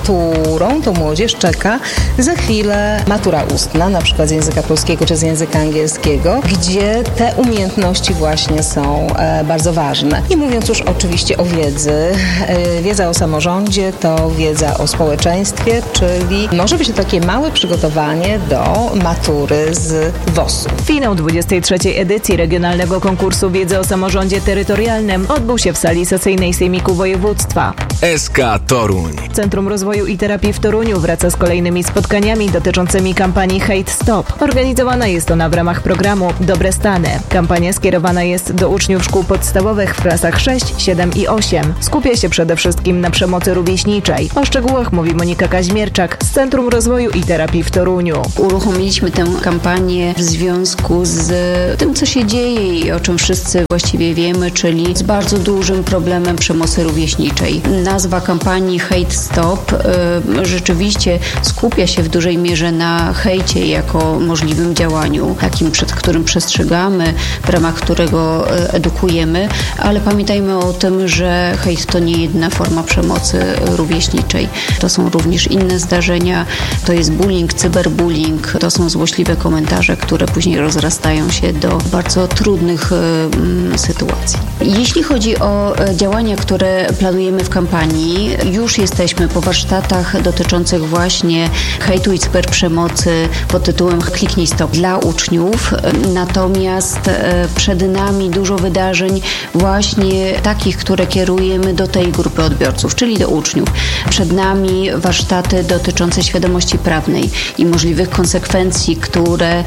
Speaker 23: którą to młodzież czeka za chwilę matura ustna, na przykład z języka polskiego czy z języka angielskiego, gdzie te umiejętności właśnie są e, bardzo ważne. I mówiąc już oczywiście o wiedzy, e, wiedza o samorządzie to wiedza o społeczeństwie, czyli może być to takie małe przygotowanie do matury z W O S-u.
Speaker 2: Finał dwudziestej trzeciej edycji Regionalnego Konkursu Wiedzy o Samorządzie Terytorialnym odbył się w sali sesyjnej Sejmiku Województwa.
Speaker 5: S K Toruń.
Speaker 2: Centrum Rozwoju i Terapii w Toruniu wraca z kolejnymi spotkaniami dotyczącymi kampanii Hate Stop. Organizowana jest ona w ramach programu Dobre Stany. Kampania skierowana jest do uczniów szkół podstawowych w klasach sześć, siedem i osiem. Skupia się przede wszystkim na przemocy rówieśniczej. O szczegółach mówi Monika Kaźmierczak z Centrum Rozwoju i Terapii w Toruniu.
Speaker 1: Uruchomiliśmy tę kampanię w związku z tym, co się dzieje i o czym wszyscy właściwie wiemy, czyli z bardzo dużym problemem przemocy rówieśniczej. Nazwa kampanii Hate Stop y, rzeczywiście skupia się w dużej mierze na hejcie jako możliwym działaniu, takim, przed którym przestrzegamy, w ramach którego y, edukujemy, ale pamiętajmy o tym, że hejt to nie jedna forma przemocy rówieśniczej. To są również inne zdarzenia, to jest bullying, cyberbullying, to są złośliwe komentarze, które później rozrastają się do bardzo trudnych y, sytuacji. Jeśli chodzi o działania, które planujemy w kampanii, już jesteśmy po warsztatach dotyczących właśnie hejtu i cyberprzemocy pod tytułem Kliknij Stop dla uczniów. Natomiast przed nami dużo wydarzeń właśnie takich, które kierujemy do tej grupy odbiorców, czyli do uczniów. Przed nami warsztaty dotyczące świadomości prawnej i możliwych konsekwencji, które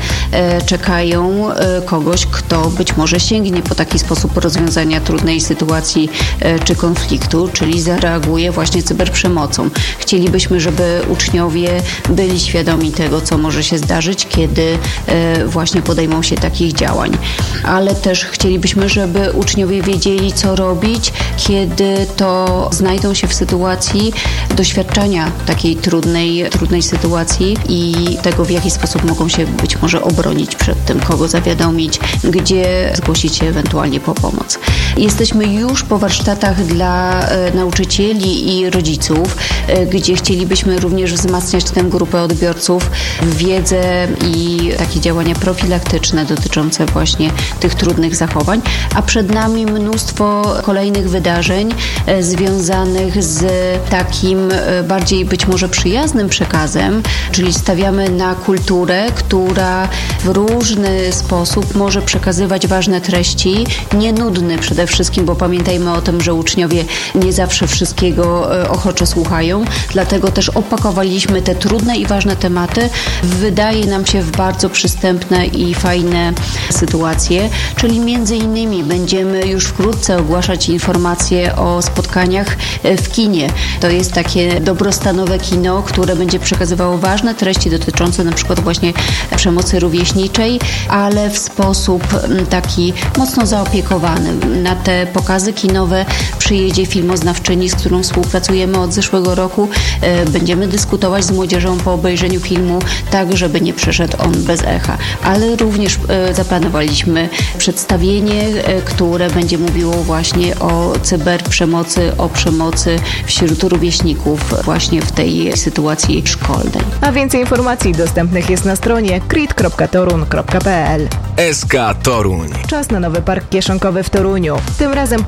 Speaker 1: czekają kogoś, kto być może sięgnie po taki sposób rozwiązania trudnej sytuacji czy konfliktu, czyli zareaguje właśnie cyberprzemocą. Chcielibyśmy, żeby uczniowie byli świadomi tego, co może się zdarzyć, kiedy właśnie podejmą się takich działań. Ale też chcielibyśmy, żeby uczniowie wiedzieli, co robić, kiedy to znajdą się w sytuacji doświadczenia takiej trudnej, trudnej sytuacji i tego, w jaki sposób mogą się być może obronić przed tym, kogo zawiadomić, gdzie zgłosić się ewentualnie po pomoc. Jesteśmy już po warsztatach dla e, nauczycieli i rodziców, e, gdzie chcielibyśmy również wzmacniać tę grupę odbiorców w wiedzę i takie działania profilaktyczne dotyczące właśnie tych trudnych zachowań, a przed nami mnóstwo kolejnych wydarzeń e, związanych z takim e, bardziej być może przyjaznym przekazem, czyli stawiamy na kulturę, która w różny sposób może przekazywać ważne treści, nie nudny przede wszystkim, bo pamiętajmy o tym, że uczniowie nie zawsze wszystkiego ochoczo słuchają, dlatego też opakowaliśmy te trudne i ważne tematy, wydaje nam się, w bardzo przystępne i fajne sytuacje, czyli między innymi będziemy już wkrótce ogłaszać informacje o spotkaniach w kinie. To jest takie dobrostanowe kino, które będzie przekazywało ważne treści dotyczące na przykład właśnie przemocy rówieśniczej, ale w sposób taki mocno zaopiekowany. Na te pokazy kinowe przyjedzie filmoznawczyni, z którą współpracujemy od zeszłego roku. Będziemy dyskutować z młodzieżą po obejrzeniu filmu, tak żeby nie przeszedł on bez echa. Ale również zaplanowaliśmy przedstawienie, które będzie mówiło właśnie o cyberprzemocy, o przemocy wśród rówieśników właśnie w tej sytuacji szkolnej.
Speaker 2: A więcej informacji dostępnych jest na stronie krit kropka torun kropka p l.
Speaker 5: S K Toruń.
Speaker 2: Czas na nowy park kieszonkowy w Toruniu. Tym razem powstał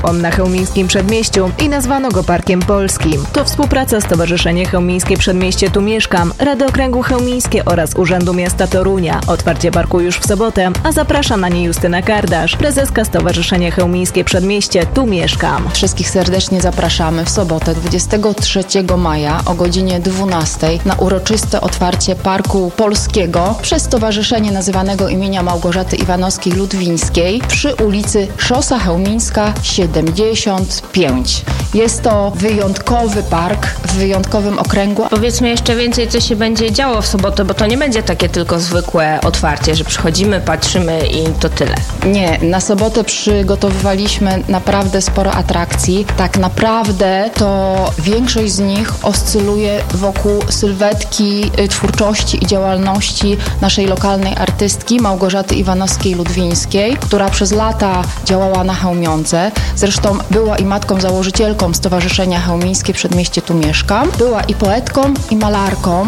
Speaker 2: on na chełmińskim przedmieściu i nazwano go Parkiem Polskim. To współpraca Stowarzyszenie Chełmińskie Przedmieście Tu Mieszkam, Rady Okręgu Chełmińskie oraz Urzędu Miasta Torunia. Otwarcie parku już w sobotę, a zaprasza na nie Justyna Kardasz, prezeska Stowarzyszenia Chełmińskie Przedmieście Tu Mieszkam.
Speaker 4: Wszystkich serdecznie zapraszamy w sobotę dwudziestego trzeciego maja o godzinie dwunastej na uroczyste otwarcie Parku Polskiego przez stowarzyszenie nazywanego imienia Małgorzaty Iwanowskiej-Ludwińskiej przy ulicy Szosa Chełmińska siedemdziesiąt pięć. Jest to wyjątkowy park w wyjątkowym okręgu.
Speaker 8: Powiedzmy jeszcze więcej, co się będzie działo w sobotę, bo to nie będzie takie tylko zwykłe otwarcie, że przychodzimy, patrzymy i to tyle.
Speaker 4: Nie, na sobotę przygotowywaliśmy naprawdę sporo atrakcji. Tak naprawdę to większość z nich oscyluje wokół sylwetki twórczości i działalności naszej lokalnej artystki Małgorzaty Iwanowskiej-Ludwińskiej, która przez lata działała na Chełmionce. Zresztą była i matką założycielką Stowarzyszenia Chełmińskie Przedmieście Tu Mieszkam. Była i poetką, i malarką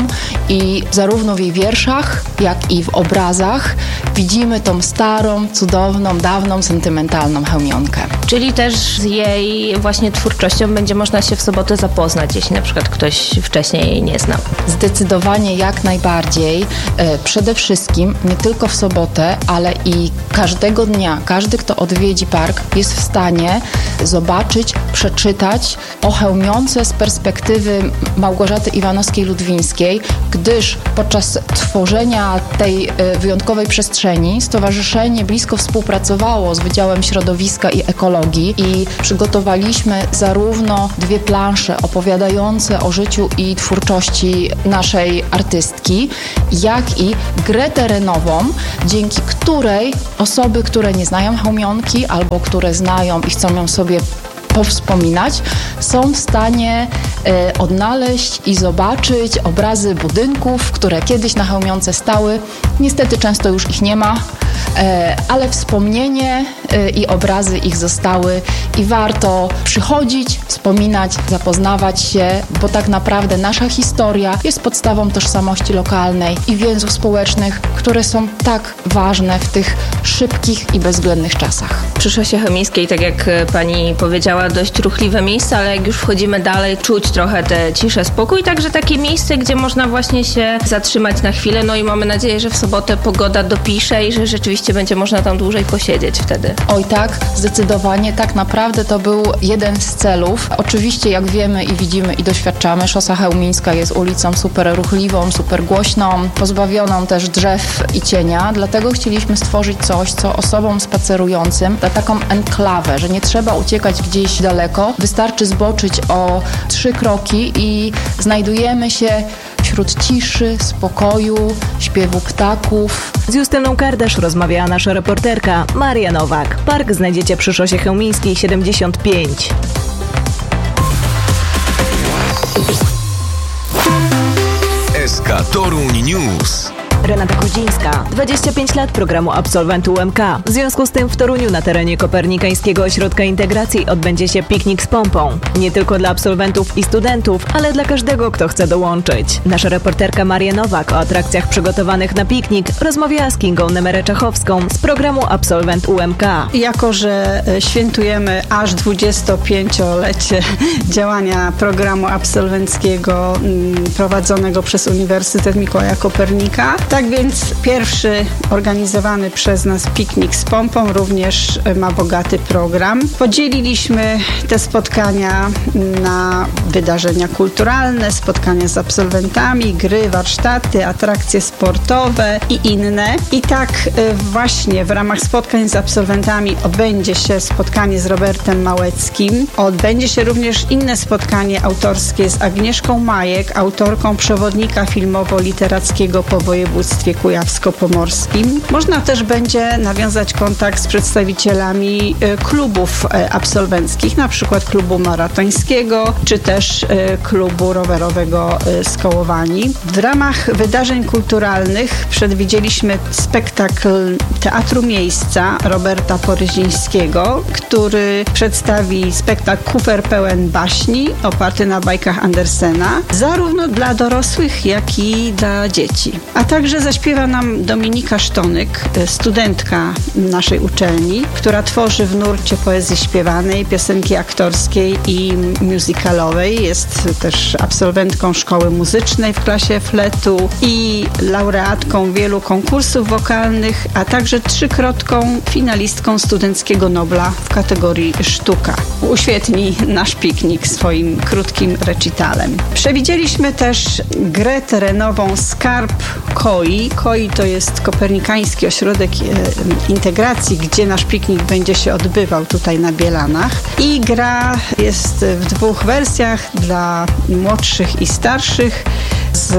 Speaker 4: i zarówno w jej wierszach, jak i w obrazach widzimy tą starą, cudowną, dawną, sentymentalną Chełmionkę.
Speaker 8: Czyli też z jej właśnie twórczością będzie można się w sobotę zapoznać, jeśli na przykład ktoś wcześniej jej nie znał.
Speaker 4: Zdecydowanie jak najbardziej. E, przede wszystkim nie tylko w sobotę, ale i każdego dnia, każdy, kto odwiedzi park, jest w stanie zobaczyć, przeczytać o Chełmionce z perspektywy Małgorzaty Iwanowskiej-Ludwińskiej, gdyż podczas tworzenia tej e, wyjątkowej przestrzeni stowarzyszenie blisko współpracowało z Wydziałem Środowiska i Ekologii i przygotowaliśmy zarówno dwie plansze opowiadające o życiu i twórczości naszej artystki, jak i grę terenową, dzięki której osoby, które nie znają Chełmionki albo które znają i chcą ją sobie powspominać, są w stanie e, odnaleźć i zobaczyć obrazy budynków, które kiedyś na Chełmionce stały. Niestety często już ich nie ma, e, ale wspomnienie e, i obrazy ich zostały i warto przychodzić, wspominać, zapoznawać się, bo tak naprawdę nasza historia jest podstawą tożsamości lokalnej i więzów społecznych, które są tak ważne w tych szybkich i bezwzględnych czasach.
Speaker 8: Przy Szosie Chełmińskiej, tak jak pani powiedziała, dość ruchliwe miejsce, ale jak już wchodzimy dalej, czuć trochę tę ciszę, spokój, także takie miejsce, gdzie można właśnie się zatrzymać na chwilę, no i mamy nadzieję, że w sobotę pogoda dopisze i że rzeczywiście będzie można tam dłużej posiedzieć wtedy.
Speaker 4: Oj tak, zdecydowanie, tak naprawdę to był jeden z celów. Oczywiście jak wiemy i widzimy i doświadczamy, Szosa Chełmińska jest ulicą super ruchliwą, super głośną, pozbawioną też drzew i cienia, dlatego chcieliśmy stworzyć coś, co osobom spacerującym da taką enklawę, że nie trzeba uciekać gdzieś daleko, wystarczy zboczyć o trzy kroki i znajdujemy się wśród ciszy, spokoju, śpiewu ptaków.
Speaker 2: Z Justyną Kardasz rozmawiała nasza reporterka Maria Nowak. Park znajdziecie przy Szosie Chełmińskiej siedemdziesiąt pięć.
Speaker 5: S K Toruń News.
Speaker 2: Renata Koździńska, dwadzieścia pięć lat programu Absolwentu U M K. W związku z tym w Toruniu na terenie Kopernikańskiego Ośrodka Integracji odbędzie się piknik z pompą. Nie tylko dla absolwentów i studentów, ale dla każdego, kto chce dołączyć. Nasza reporterka Maria Nowak o atrakcjach przygotowanych na piknik rozmawiała z Kingą Nemerę-Czachowską z programu Absolwent U M K.
Speaker 6: Jako że świętujemy aż dwudziestopięciolecie działania programu absolwenckiego prowadzonego przez Uniwersytet Mikołaja Kopernika, tak więc pierwszy organizowany przez nas piknik z pompą również ma bogaty program. Podzieliliśmy te spotkania na wydarzenia kulturalne, spotkania z absolwentami, gry, warsztaty, atrakcje sportowe i inne. I tak właśnie w ramach spotkań z absolwentami odbędzie się spotkanie z Robertem Małeckim. Odbędzie się również inne spotkanie autorskie z Agnieszką Majek, autorką przewodnika filmowo-literackiego po województwie kujawsko-pomorskim. Można też będzie nawiązać kontakt z przedstawicielami klubów absolwenckich, na przykład klubu maratońskiego, czy też klubu rowerowego Skołowani. W ramach wydarzeń kulturalnych przewidzieliśmy spektakl Teatru Miejsca Roberta Poryzińskiego, który przedstawi spektakl Kufer pełen baśni, oparty na bajkach Andersena, zarówno dla dorosłych, jak i dla dzieci. A także Także zaśpiewa nam Dominika Sztonyk, studentka naszej uczelni, która tworzy w nurcie poezji śpiewanej, piosenki aktorskiej i musicalowej. Jest też absolwentką szkoły muzycznej w klasie fletu i laureatką wielu konkursów wokalnych, a także trzykrotką finalistką Studenckiego Nobla w kategorii sztuka. Uświetni nasz piknik swoim krótkim recitalem. Przewidzieliśmy też grę terenową Skarb Koi. Koi to jest kopernikański ośrodek e, integracji, gdzie nasz piknik będzie się odbywał tutaj na Bielanach. I gra jest w dwóch wersjach dla młodszych i starszych z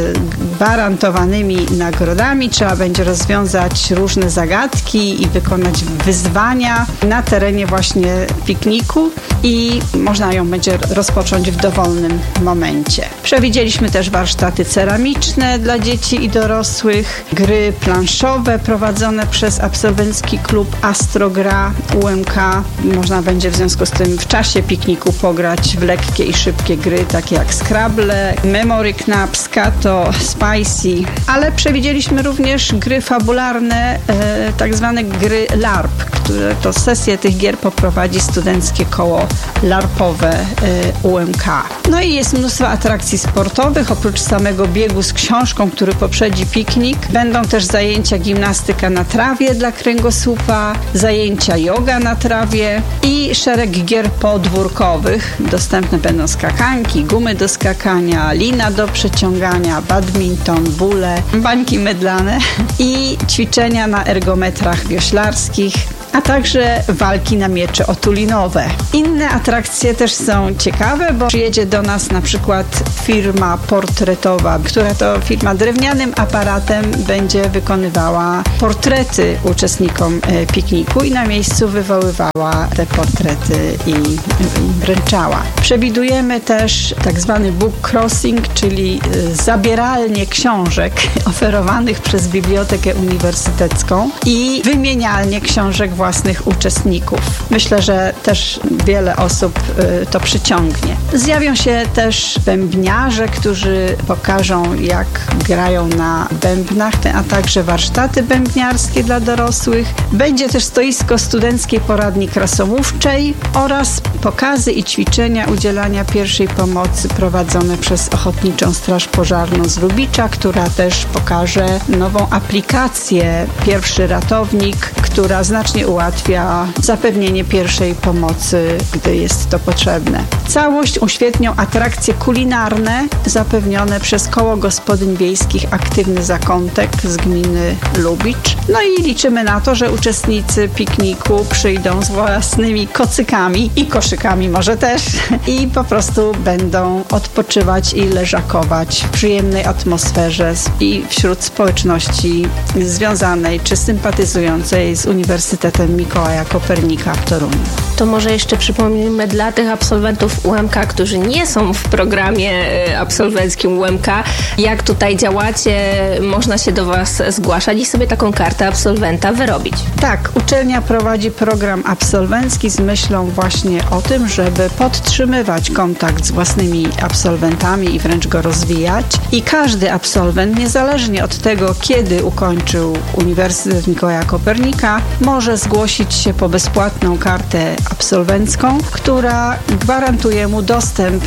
Speaker 6: gwarantowanymi nagrodami. Trzeba będzie rozwiązać różne zagadki i wykonać wyzwania na terenie właśnie pikniku i można ją będzie rozpocząć w dowolnym momencie. Przewidzieliśmy też warsztaty ceramiczne dla dzieci i dorosłych, gry planszowe prowadzone przez absolwencki klub Astrogra U M K. Można będzie w związku z tym w czasie pikniku pograć w lekkie i szybkie gry, takie jak Scrabble, Memory Knaps, Kato, Spicy, ale przewidzieliśmy również gry fabularne, e, tak zwane gry LARP, które to sesje tych gier poprowadzi studenckie koło larpowe e, U M K. No i jest mnóstwo atrakcji sportowych, oprócz samego biegu z książką, który poprzedzi piknik. Będą też zajęcia gimnastyka na trawie dla kręgosłupa, zajęcia yoga na trawie i szereg gier podwórkowych. Dostępne będą skakanki, gumy do skakania, lina do przeciągania, badminton, bóle, bańki mydlane i ćwiczenia na ergometrach wioślarskich, a także walki na miecze otulinowe. Inne atrakcje też są ciekawe, bo przyjedzie do nas na przykład firma portretowa, która to firma drewnianym aparatem będzie wykonywała portrety uczestnikom pikniku i na miejscu wywoływała te portrety i wręczała. Przewidujemy też tak zwany book crossing, czyli zabieralnie książek oferowanych przez Bibliotekę Uniwersytecką i wymienialnie książek własnych uczestników. Myślę, że też wiele osób y, to przyciągnie. Zjawią się też bębniarze, którzy pokażą, jak grają na bębnach, a także warsztaty bębniarskie dla dorosłych. Będzie też stoisko studenckiej poradni krasomówczej oraz pokazy i ćwiczenia udzielania pierwszej pomocy prowadzone przez Ochotniczą Straż Pożarną z Lubicza, która też pokaże nową aplikację Pierwszy Ratownik, która znacznie ułatwia zapewnienie pierwszej pomocy, gdy jest to potrzebne. Całość uświetnią atrakcje kulinarne zapewnione przez Koło Gospodyń Wiejskich Aktywny Zakątek z gminy Lubicz. No i liczymy na to, że uczestnicy pikniku przyjdą z własnymi kocykami i koszykami może też i po prostu będą odpoczywać i leżakować w przyjemnej atmosferze i wśród społeczności związanej czy sympatyzującej z Uniwersytetem Mikołaja Kopernika w Toruniu.
Speaker 8: To może jeszcze przypomnijmy dla tych absolwentów U M K, którzy nie są w programie absolwenckim U M K, jak tutaj działacie, można się do Was zgłaszać i sobie taką kartę absolwenta wyrobić.
Speaker 6: Tak, uczelnia prowadzi program absolwencki z myślą właśnie o tym, żeby podtrzymywać kontakt z własnymi absolwentami i wręcz go rozwijać. I każdy absolwent, niezależnie od tego, kiedy ukończył Uniwersytet Mikołaja Kopernika, może zgłosić się po bezpłatną kartę absolwencką, która gwarantuje mu dostęp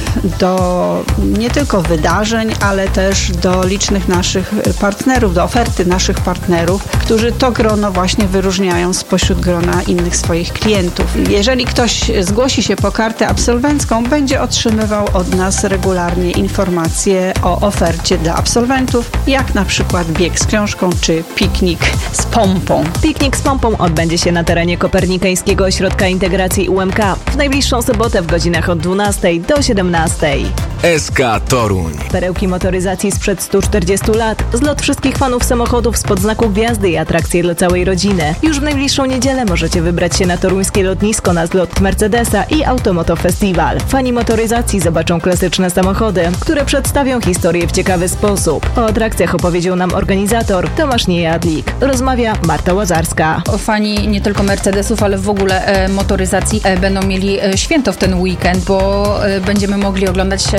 Speaker 6: do nie tylko wydarzeń, ale też do licznych naszych partnerów, do oferty naszych partnerów, którzy to grono właśnie wyróżniają spośród grona innych swoich klientów. Jeżeli ktoś zgłosi się po kartę absolwencką, będzie otrzymywał od nas regularnie informacje o ofercie dla absolwentów, jak na przykład bieg z książką czy piknik z pompą.
Speaker 2: Piknik z pompą odbędzie się na terenie Kopernikańskiego Ośrodka Integracji U M K w najbliższą sobotę w godzinach od dwunastej do siedemnastej.
Speaker 5: S K Toruń.
Speaker 2: Perełki motoryzacji sprzed stu czterdziestu lat, zlot wszystkich fanów samochodów spod znaku gwiazdy i atrakcje dla całej rodziny. Już w najbliższą niedzielę możecie wybrać się na toruńskie lotnisko na zlot Mercedesa i Automoto Festival. Fani motoryzacji zobaczą klasyczne samochody, które przedstawią historię w ciekawy sposób. O atrakcjach opowiedział nam organizator Tomasz Niejadlik. Rozmawia Marta Łazarska.
Speaker 7: Fani nie tylko Mercedesów, ale w ogóle e, motoryzacji e, będą mieli e, święto w ten weekend, bo e, będziemy mogli oglądać e,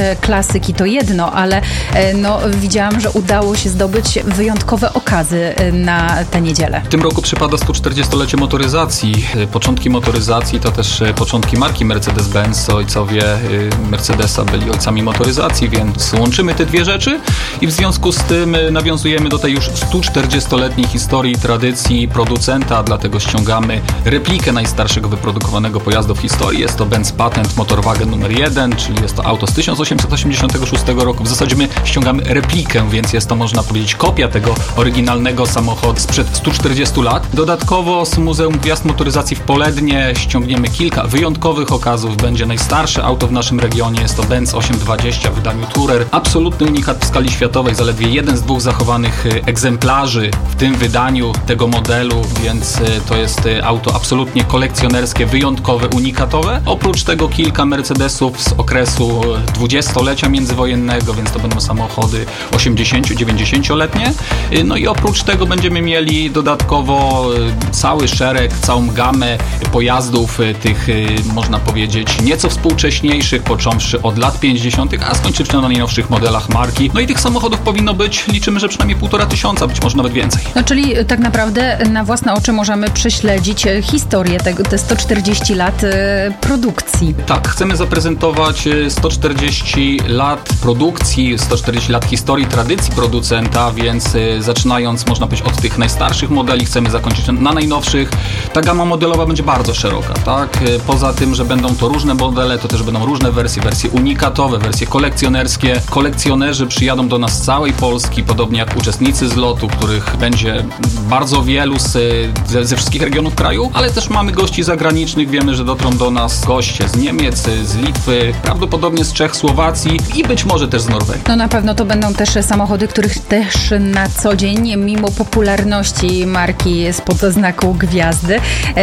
Speaker 7: te klasyki to jedno, ale no, widziałam, że udało się zdobyć wyjątkowe okazy na tę niedzielę.
Speaker 9: W tym roku przypada sto czterdziestolecie motoryzacji. Początki motoryzacji to też początki marki Mercedes-Benz. Ojcowie Mercedesa byli ojcami motoryzacji, więc łączymy te dwie rzeczy i w związku z tym nawiązujemy do tej już sto czterdziestoletniej historii i tradycji producenta, dlatego ściągamy replikę najstarszego wyprodukowanego pojazdu w historii. Jest to Benz Patent Motorwagen numer jeden, czyli jest to auto z tysiąc osiemset osiemdziesiątego szóstego roku. W zasadzie my ściągamy replikę, więc jest to, można powiedzieć, kopia tego oryginalnego samochodu sprzed stu czterdziestu lat. Dodatkowo z Muzeum Gwiazd Motoryzacji w Polednie ściągniemy kilka wyjątkowych okazów. Będzie najstarsze auto w naszym regionie, jest to Benz osiemset dwadzieścia w wydaniu Tourer. Absolutny unikat w skali światowej, zaledwie jeden z dwóch zachowanych egzemplarzy w tym wydaniu tego modelu, więc to jest auto absolutnie kolekcjonerskie, wyjątkowe, unikatowe. Oprócz tego kilka Mercedesów z okresu dwudziestolecia międzywojennego, więc to będą samochody osiemdziesięcio-dziewięćdziesięcioletnie. No i oprócz tego będziemy mieli dodatkowo cały szereg, całą gamę pojazdów tych, można powiedzieć, nieco współcześniejszych, począwszy od lat pięćdziesiątych, a skończywszy na najnowszych modelach marki. No i tych samochodów powinno być, liczymy, że przynajmniej półtora tysiąca, być może nawet więcej.
Speaker 7: No czyli tak naprawdę na własne oczy możemy prześledzić historię tego, te sto czterdzieści lat produkcji.
Speaker 9: Tak, chcemy zaprezentować sto czterdzieści lat produkcji, sto czterdzieści lat historii, tradycji producenta, więc zaczynając, można powiedzieć, od tych najstarszych modeli, chcemy zakończyć na najnowszych. Ta gama modelowa będzie bardzo szeroka, tak? Poza tym, że będą to różne modele, to też będą różne wersje, wersje unikatowe, wersje kolekcjonerskie. Kolekcjonerzy przyjadą do nas z całej Polski, podobnie jak uczestnicy z lotu, których będzie bardzo wielu z, ze, ze wszystkich regionów kraju, ale też mamy gości zagranicznych. Wiemy, że dotrą do nas goście z Niemiec, z Litwy, prawdopodobnie z Czech, Słowacji i być może też z Norwegii.
Speaker 7: No na pewno to będą też samochody, których też na co dzień, mimo popularności marki spod znaku gwiazdy,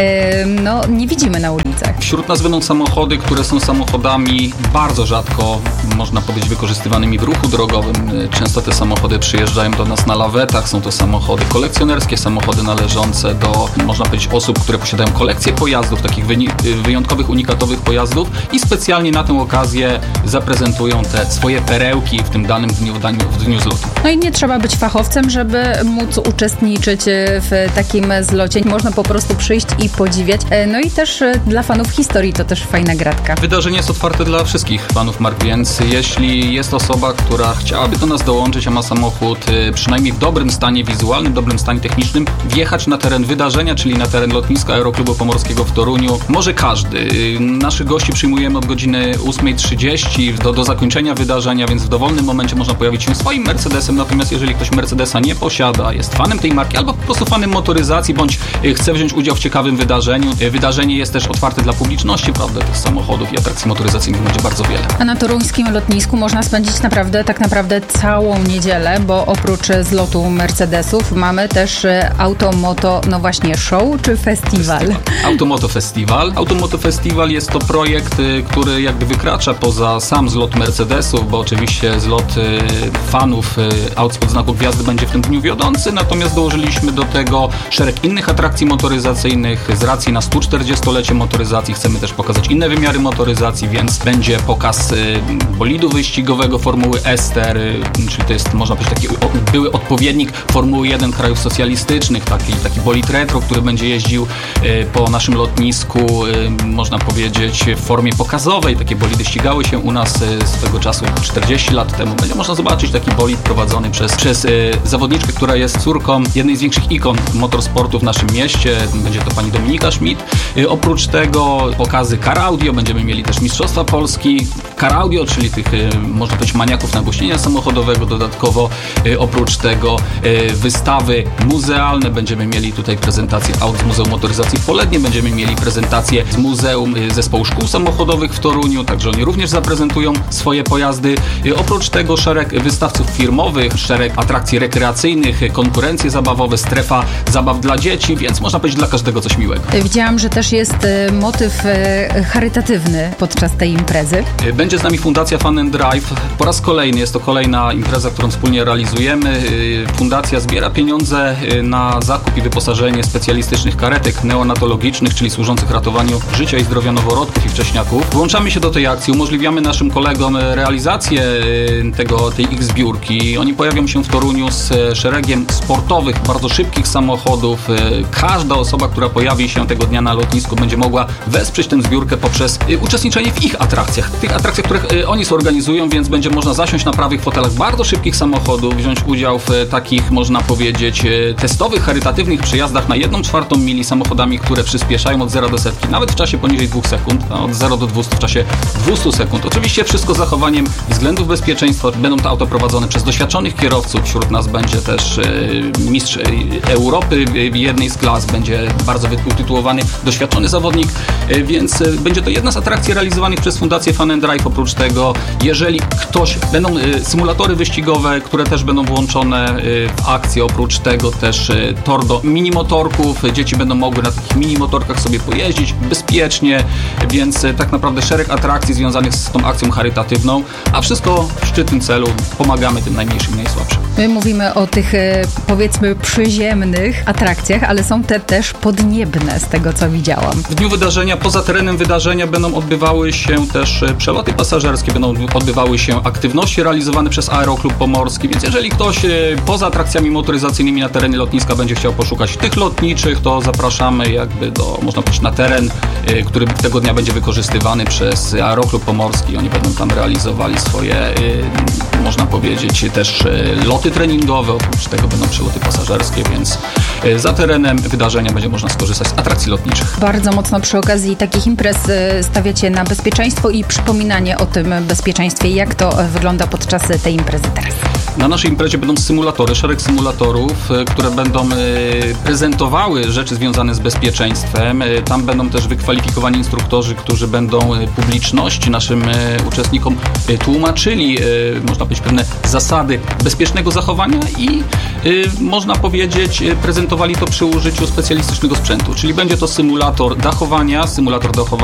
Speaker 7: no nie widzimy na ulicach.
Speaker 9: Wśród nas będą samochody, które są samochodami bardzo rzadko, można powiedzieć, wykorzystywanymi w ruchu drogowym. Często te samochody przyjeżdżają do nas na lawetach, są to samochody kolekcjonerskie, samochody należące do, można powiedzieć, osób, które posiadają kolekcję pojazdów, takich wyjątkowych, unikatowych pojazdów i specjalnie na tę okazję zaprezentują te swoje perełki w tym danym dniu, w dniu zlotu.
Speaker 7: No i nie trzeba być fachowcem, żeby móc uczestniczyć w takim zlocie. Można po prostu przyjść i podziwiać. No i też dla fanów historii to też fajna gratka.
Speaker 9: Wydarzenie jest otwarte dla wszystkich fanów mark, więc jeśli jest osoba, która chciałaby do nas dołączyć, a ma samochód przynajmniej w dobrym stanie wizualnym, dobrym stanie technicznym, wjechać na teren wydarzenia, czyli na teren lotniska Aeroklubu Pomorskiego w Toruniu, może każdy. Naszych gości przyjmujemy od godziny ósmej trzydzieści do, do zakończenia wydarzenia, więc w dowolnym momencie można pojawić się swoim Mercedesem, natomiast jeżeli ktoś Mercedesa nie posiada, jest fanem tej marki albo po prostu fanem motoryzacji, bądź chce wziąć udział w ciekawym wydarzeniu, wydarzenie jest też otwarte dla publiczności, prawda, tych samochodów i atrakcji motoryzacyjnych będzie bardzo wiele.
Speaker 7: A na toruńskim lotnisku można spędzić naprawdę, tak naprawdę całą niedzielę, bo oprócz zlotu Mercedesów mamy też Automoto, no właśnie, show czy festiwal? festiwal.
Speaker 9: Automoto Festiwal. Automoto Festiwal jest to projekt, który jakby wykracza poza sam zlot Mercedesów, bo oczywiście zlot fanów aut spod znaku gwiazdy będzie w tym dniu wiodący, natomiast dołożyliśmy do tego szereg innych atrakcji motoryzacyjnych. Z racji na sto czterdziestolecie motoryzacji chcemy też pokazać inne wymiary motoryzacji, więc będzie pokaz bolidu wyścigowego Formuły Ester, czyli to jest, można powiedzieć, taki były odpowiednik Formuły jeden krajów socjalistycznych, taki, taki bolid retro, który będzie jeździł po naszym lotnisku, można powiedzieć, w formie pokazowej. Takie bolidy ścigały się u nas swego czasu czterdzieści lat temu. Będzie można zobaczyć taki bolid prowadzony przez, przez zawodniczkę, która jest córką jednej z większych ikon motorsportu w naszym mieście. Będzie to pani Dominika Schmidt. Oprócz tego pokazy car audio, będziemy mieli też Mistrzostwa Polski car audio, czyli tych, można powiedzieć, maniaków nagłośnienia samochodowego. Dodatkowo oprócz tego wystawy muzealne, będziemy mieli tutaj prezentację aut z Muzeum Motoryzacji w Polednie, będziemy mieli prezentację z Muzeum Zespołu Szkół Samochodowych w Toruniu, także oni również zaprezentują swoje pojazdy. Oprócz tego szereg wystawców firmowych, szereg atrakcji rekreacyjnych, konkurencje zabawowe, strefa zabaw dla dzieci, więc można powiedzieć dla każdego coś miłego.
Speaker 7: Widziałam, że też jest motyw charytatywny podczas tej imprezy.
Speaker 9: Będzie z nami Fundacja Fun and Drive. Po raz kolejny, jest to kolejna impreza, którą wspólnie realizujemy. Fundacja zbiera pieniądze na zakup i wyposażenie specjalistycznych karetek neonatologicznych, czyli służących ratowaniu życia i zdrowia noworodków i wcześniaków. Włączamy się do tej akcji, umożliwiamy naszym kolegom realizację tego, tej ich zbiórki. Oni pojawią się w Toruniu z szeregiem sportowych, bardzo szybkich samochodów. Każda osoba, która pojawi się tego dnia na lotnisku, będzie mogła wesprzeć tę zbiórkę poprzez uczestniczenie w ich atrakcjach. Tych atrakcjach, których oni zorganizują, więc będzie można zasiąść na prawych fotelach bardzo szybkich samochodów, wziąć udział w takich, można powiedzieć, testowych, charytatywnych przejazdach na jedną czwartą mili samochodami, które przyspieszają od zera do setki, nawet w czasie poniżej dwóch sekund, a od zera do dwustu w czasie dwustu sekund. Oczywiście wszystko z zachowaniem względów bezpieczeństwa. Będą to auto prowadzone przez doświadczonych kierowców. Wśród nas będzie też mistrz Europy w jednej z klas, będzie bardzo utytułowany, doświadczony zawodnik, więc będzie to jedna z atrakcji realizowanych przez Fundację Fun and Drive. Oprócz tego, jeżeli ktoś, będą symulatory wyścigowe, które też będą włączone w akcję. Oprócz tego też tor do minimotorków. Dzieci będą mogły na takich minimotorkach sobie pojeździć bezpiecznie, więc tak naprawdę szereg atrakcji związanych z tą akcją charytatywną, a wszystko w szczytnym celu. Pomagamy tym najmniejszym i najsłabszym.
Speaker 7: My mówimy o tych, powiedzmy, przyziemnych atrakcjach, ale są te też podniebne, z tego co widziałam.
Speaker 9: W dniu wydarzenia, poza terenem wydarzenia będą odbywały się też przeloty pasażerskie, będą odbywały się aktywności realizowane przez Aeroklub Pomorski, więc jeżeli ktoś poza atrakcjami motoryzacyjnymi na terenie lotniska będzie chciał poszukać tych lotniczych, to zapraszamy jakby do, można powiedzieć, na teren, który tego dnia będzie wykorzystywany przez Aeroklub Pomorski. Oni będą tam realizowali swoje, można powiedzieć, też loty treningowe, oprócz tego będą przeloty pasażerskie, więc za terenem wydarzenia będzie można skorzystać z atrakcji lotniczych.
Speaker 7: Bardzo mocno przy okazji takich imprez stawiacie na bezpieczeństwo i przypominanie o tym bezpieczeństwie. Jak to wygląda podczas tej imprezy teraz?
Speaker 9: Na naszej imprezie będą symulatory, szereg symulatorów, które będą prezentowały rzeczy związane z bezpieczeństwem. Tam będą też wykwalifikowani instruktorzy, którzy będą publiczności, naszym uczestnikom tłumaczyli, można powiedzieć, pewne zasady bezpiecznego zachowania i można powiedzieć, prezentowali to przy użyciu specjalistycznego sprzętu, czyli będzie to symulator dachowania, symulator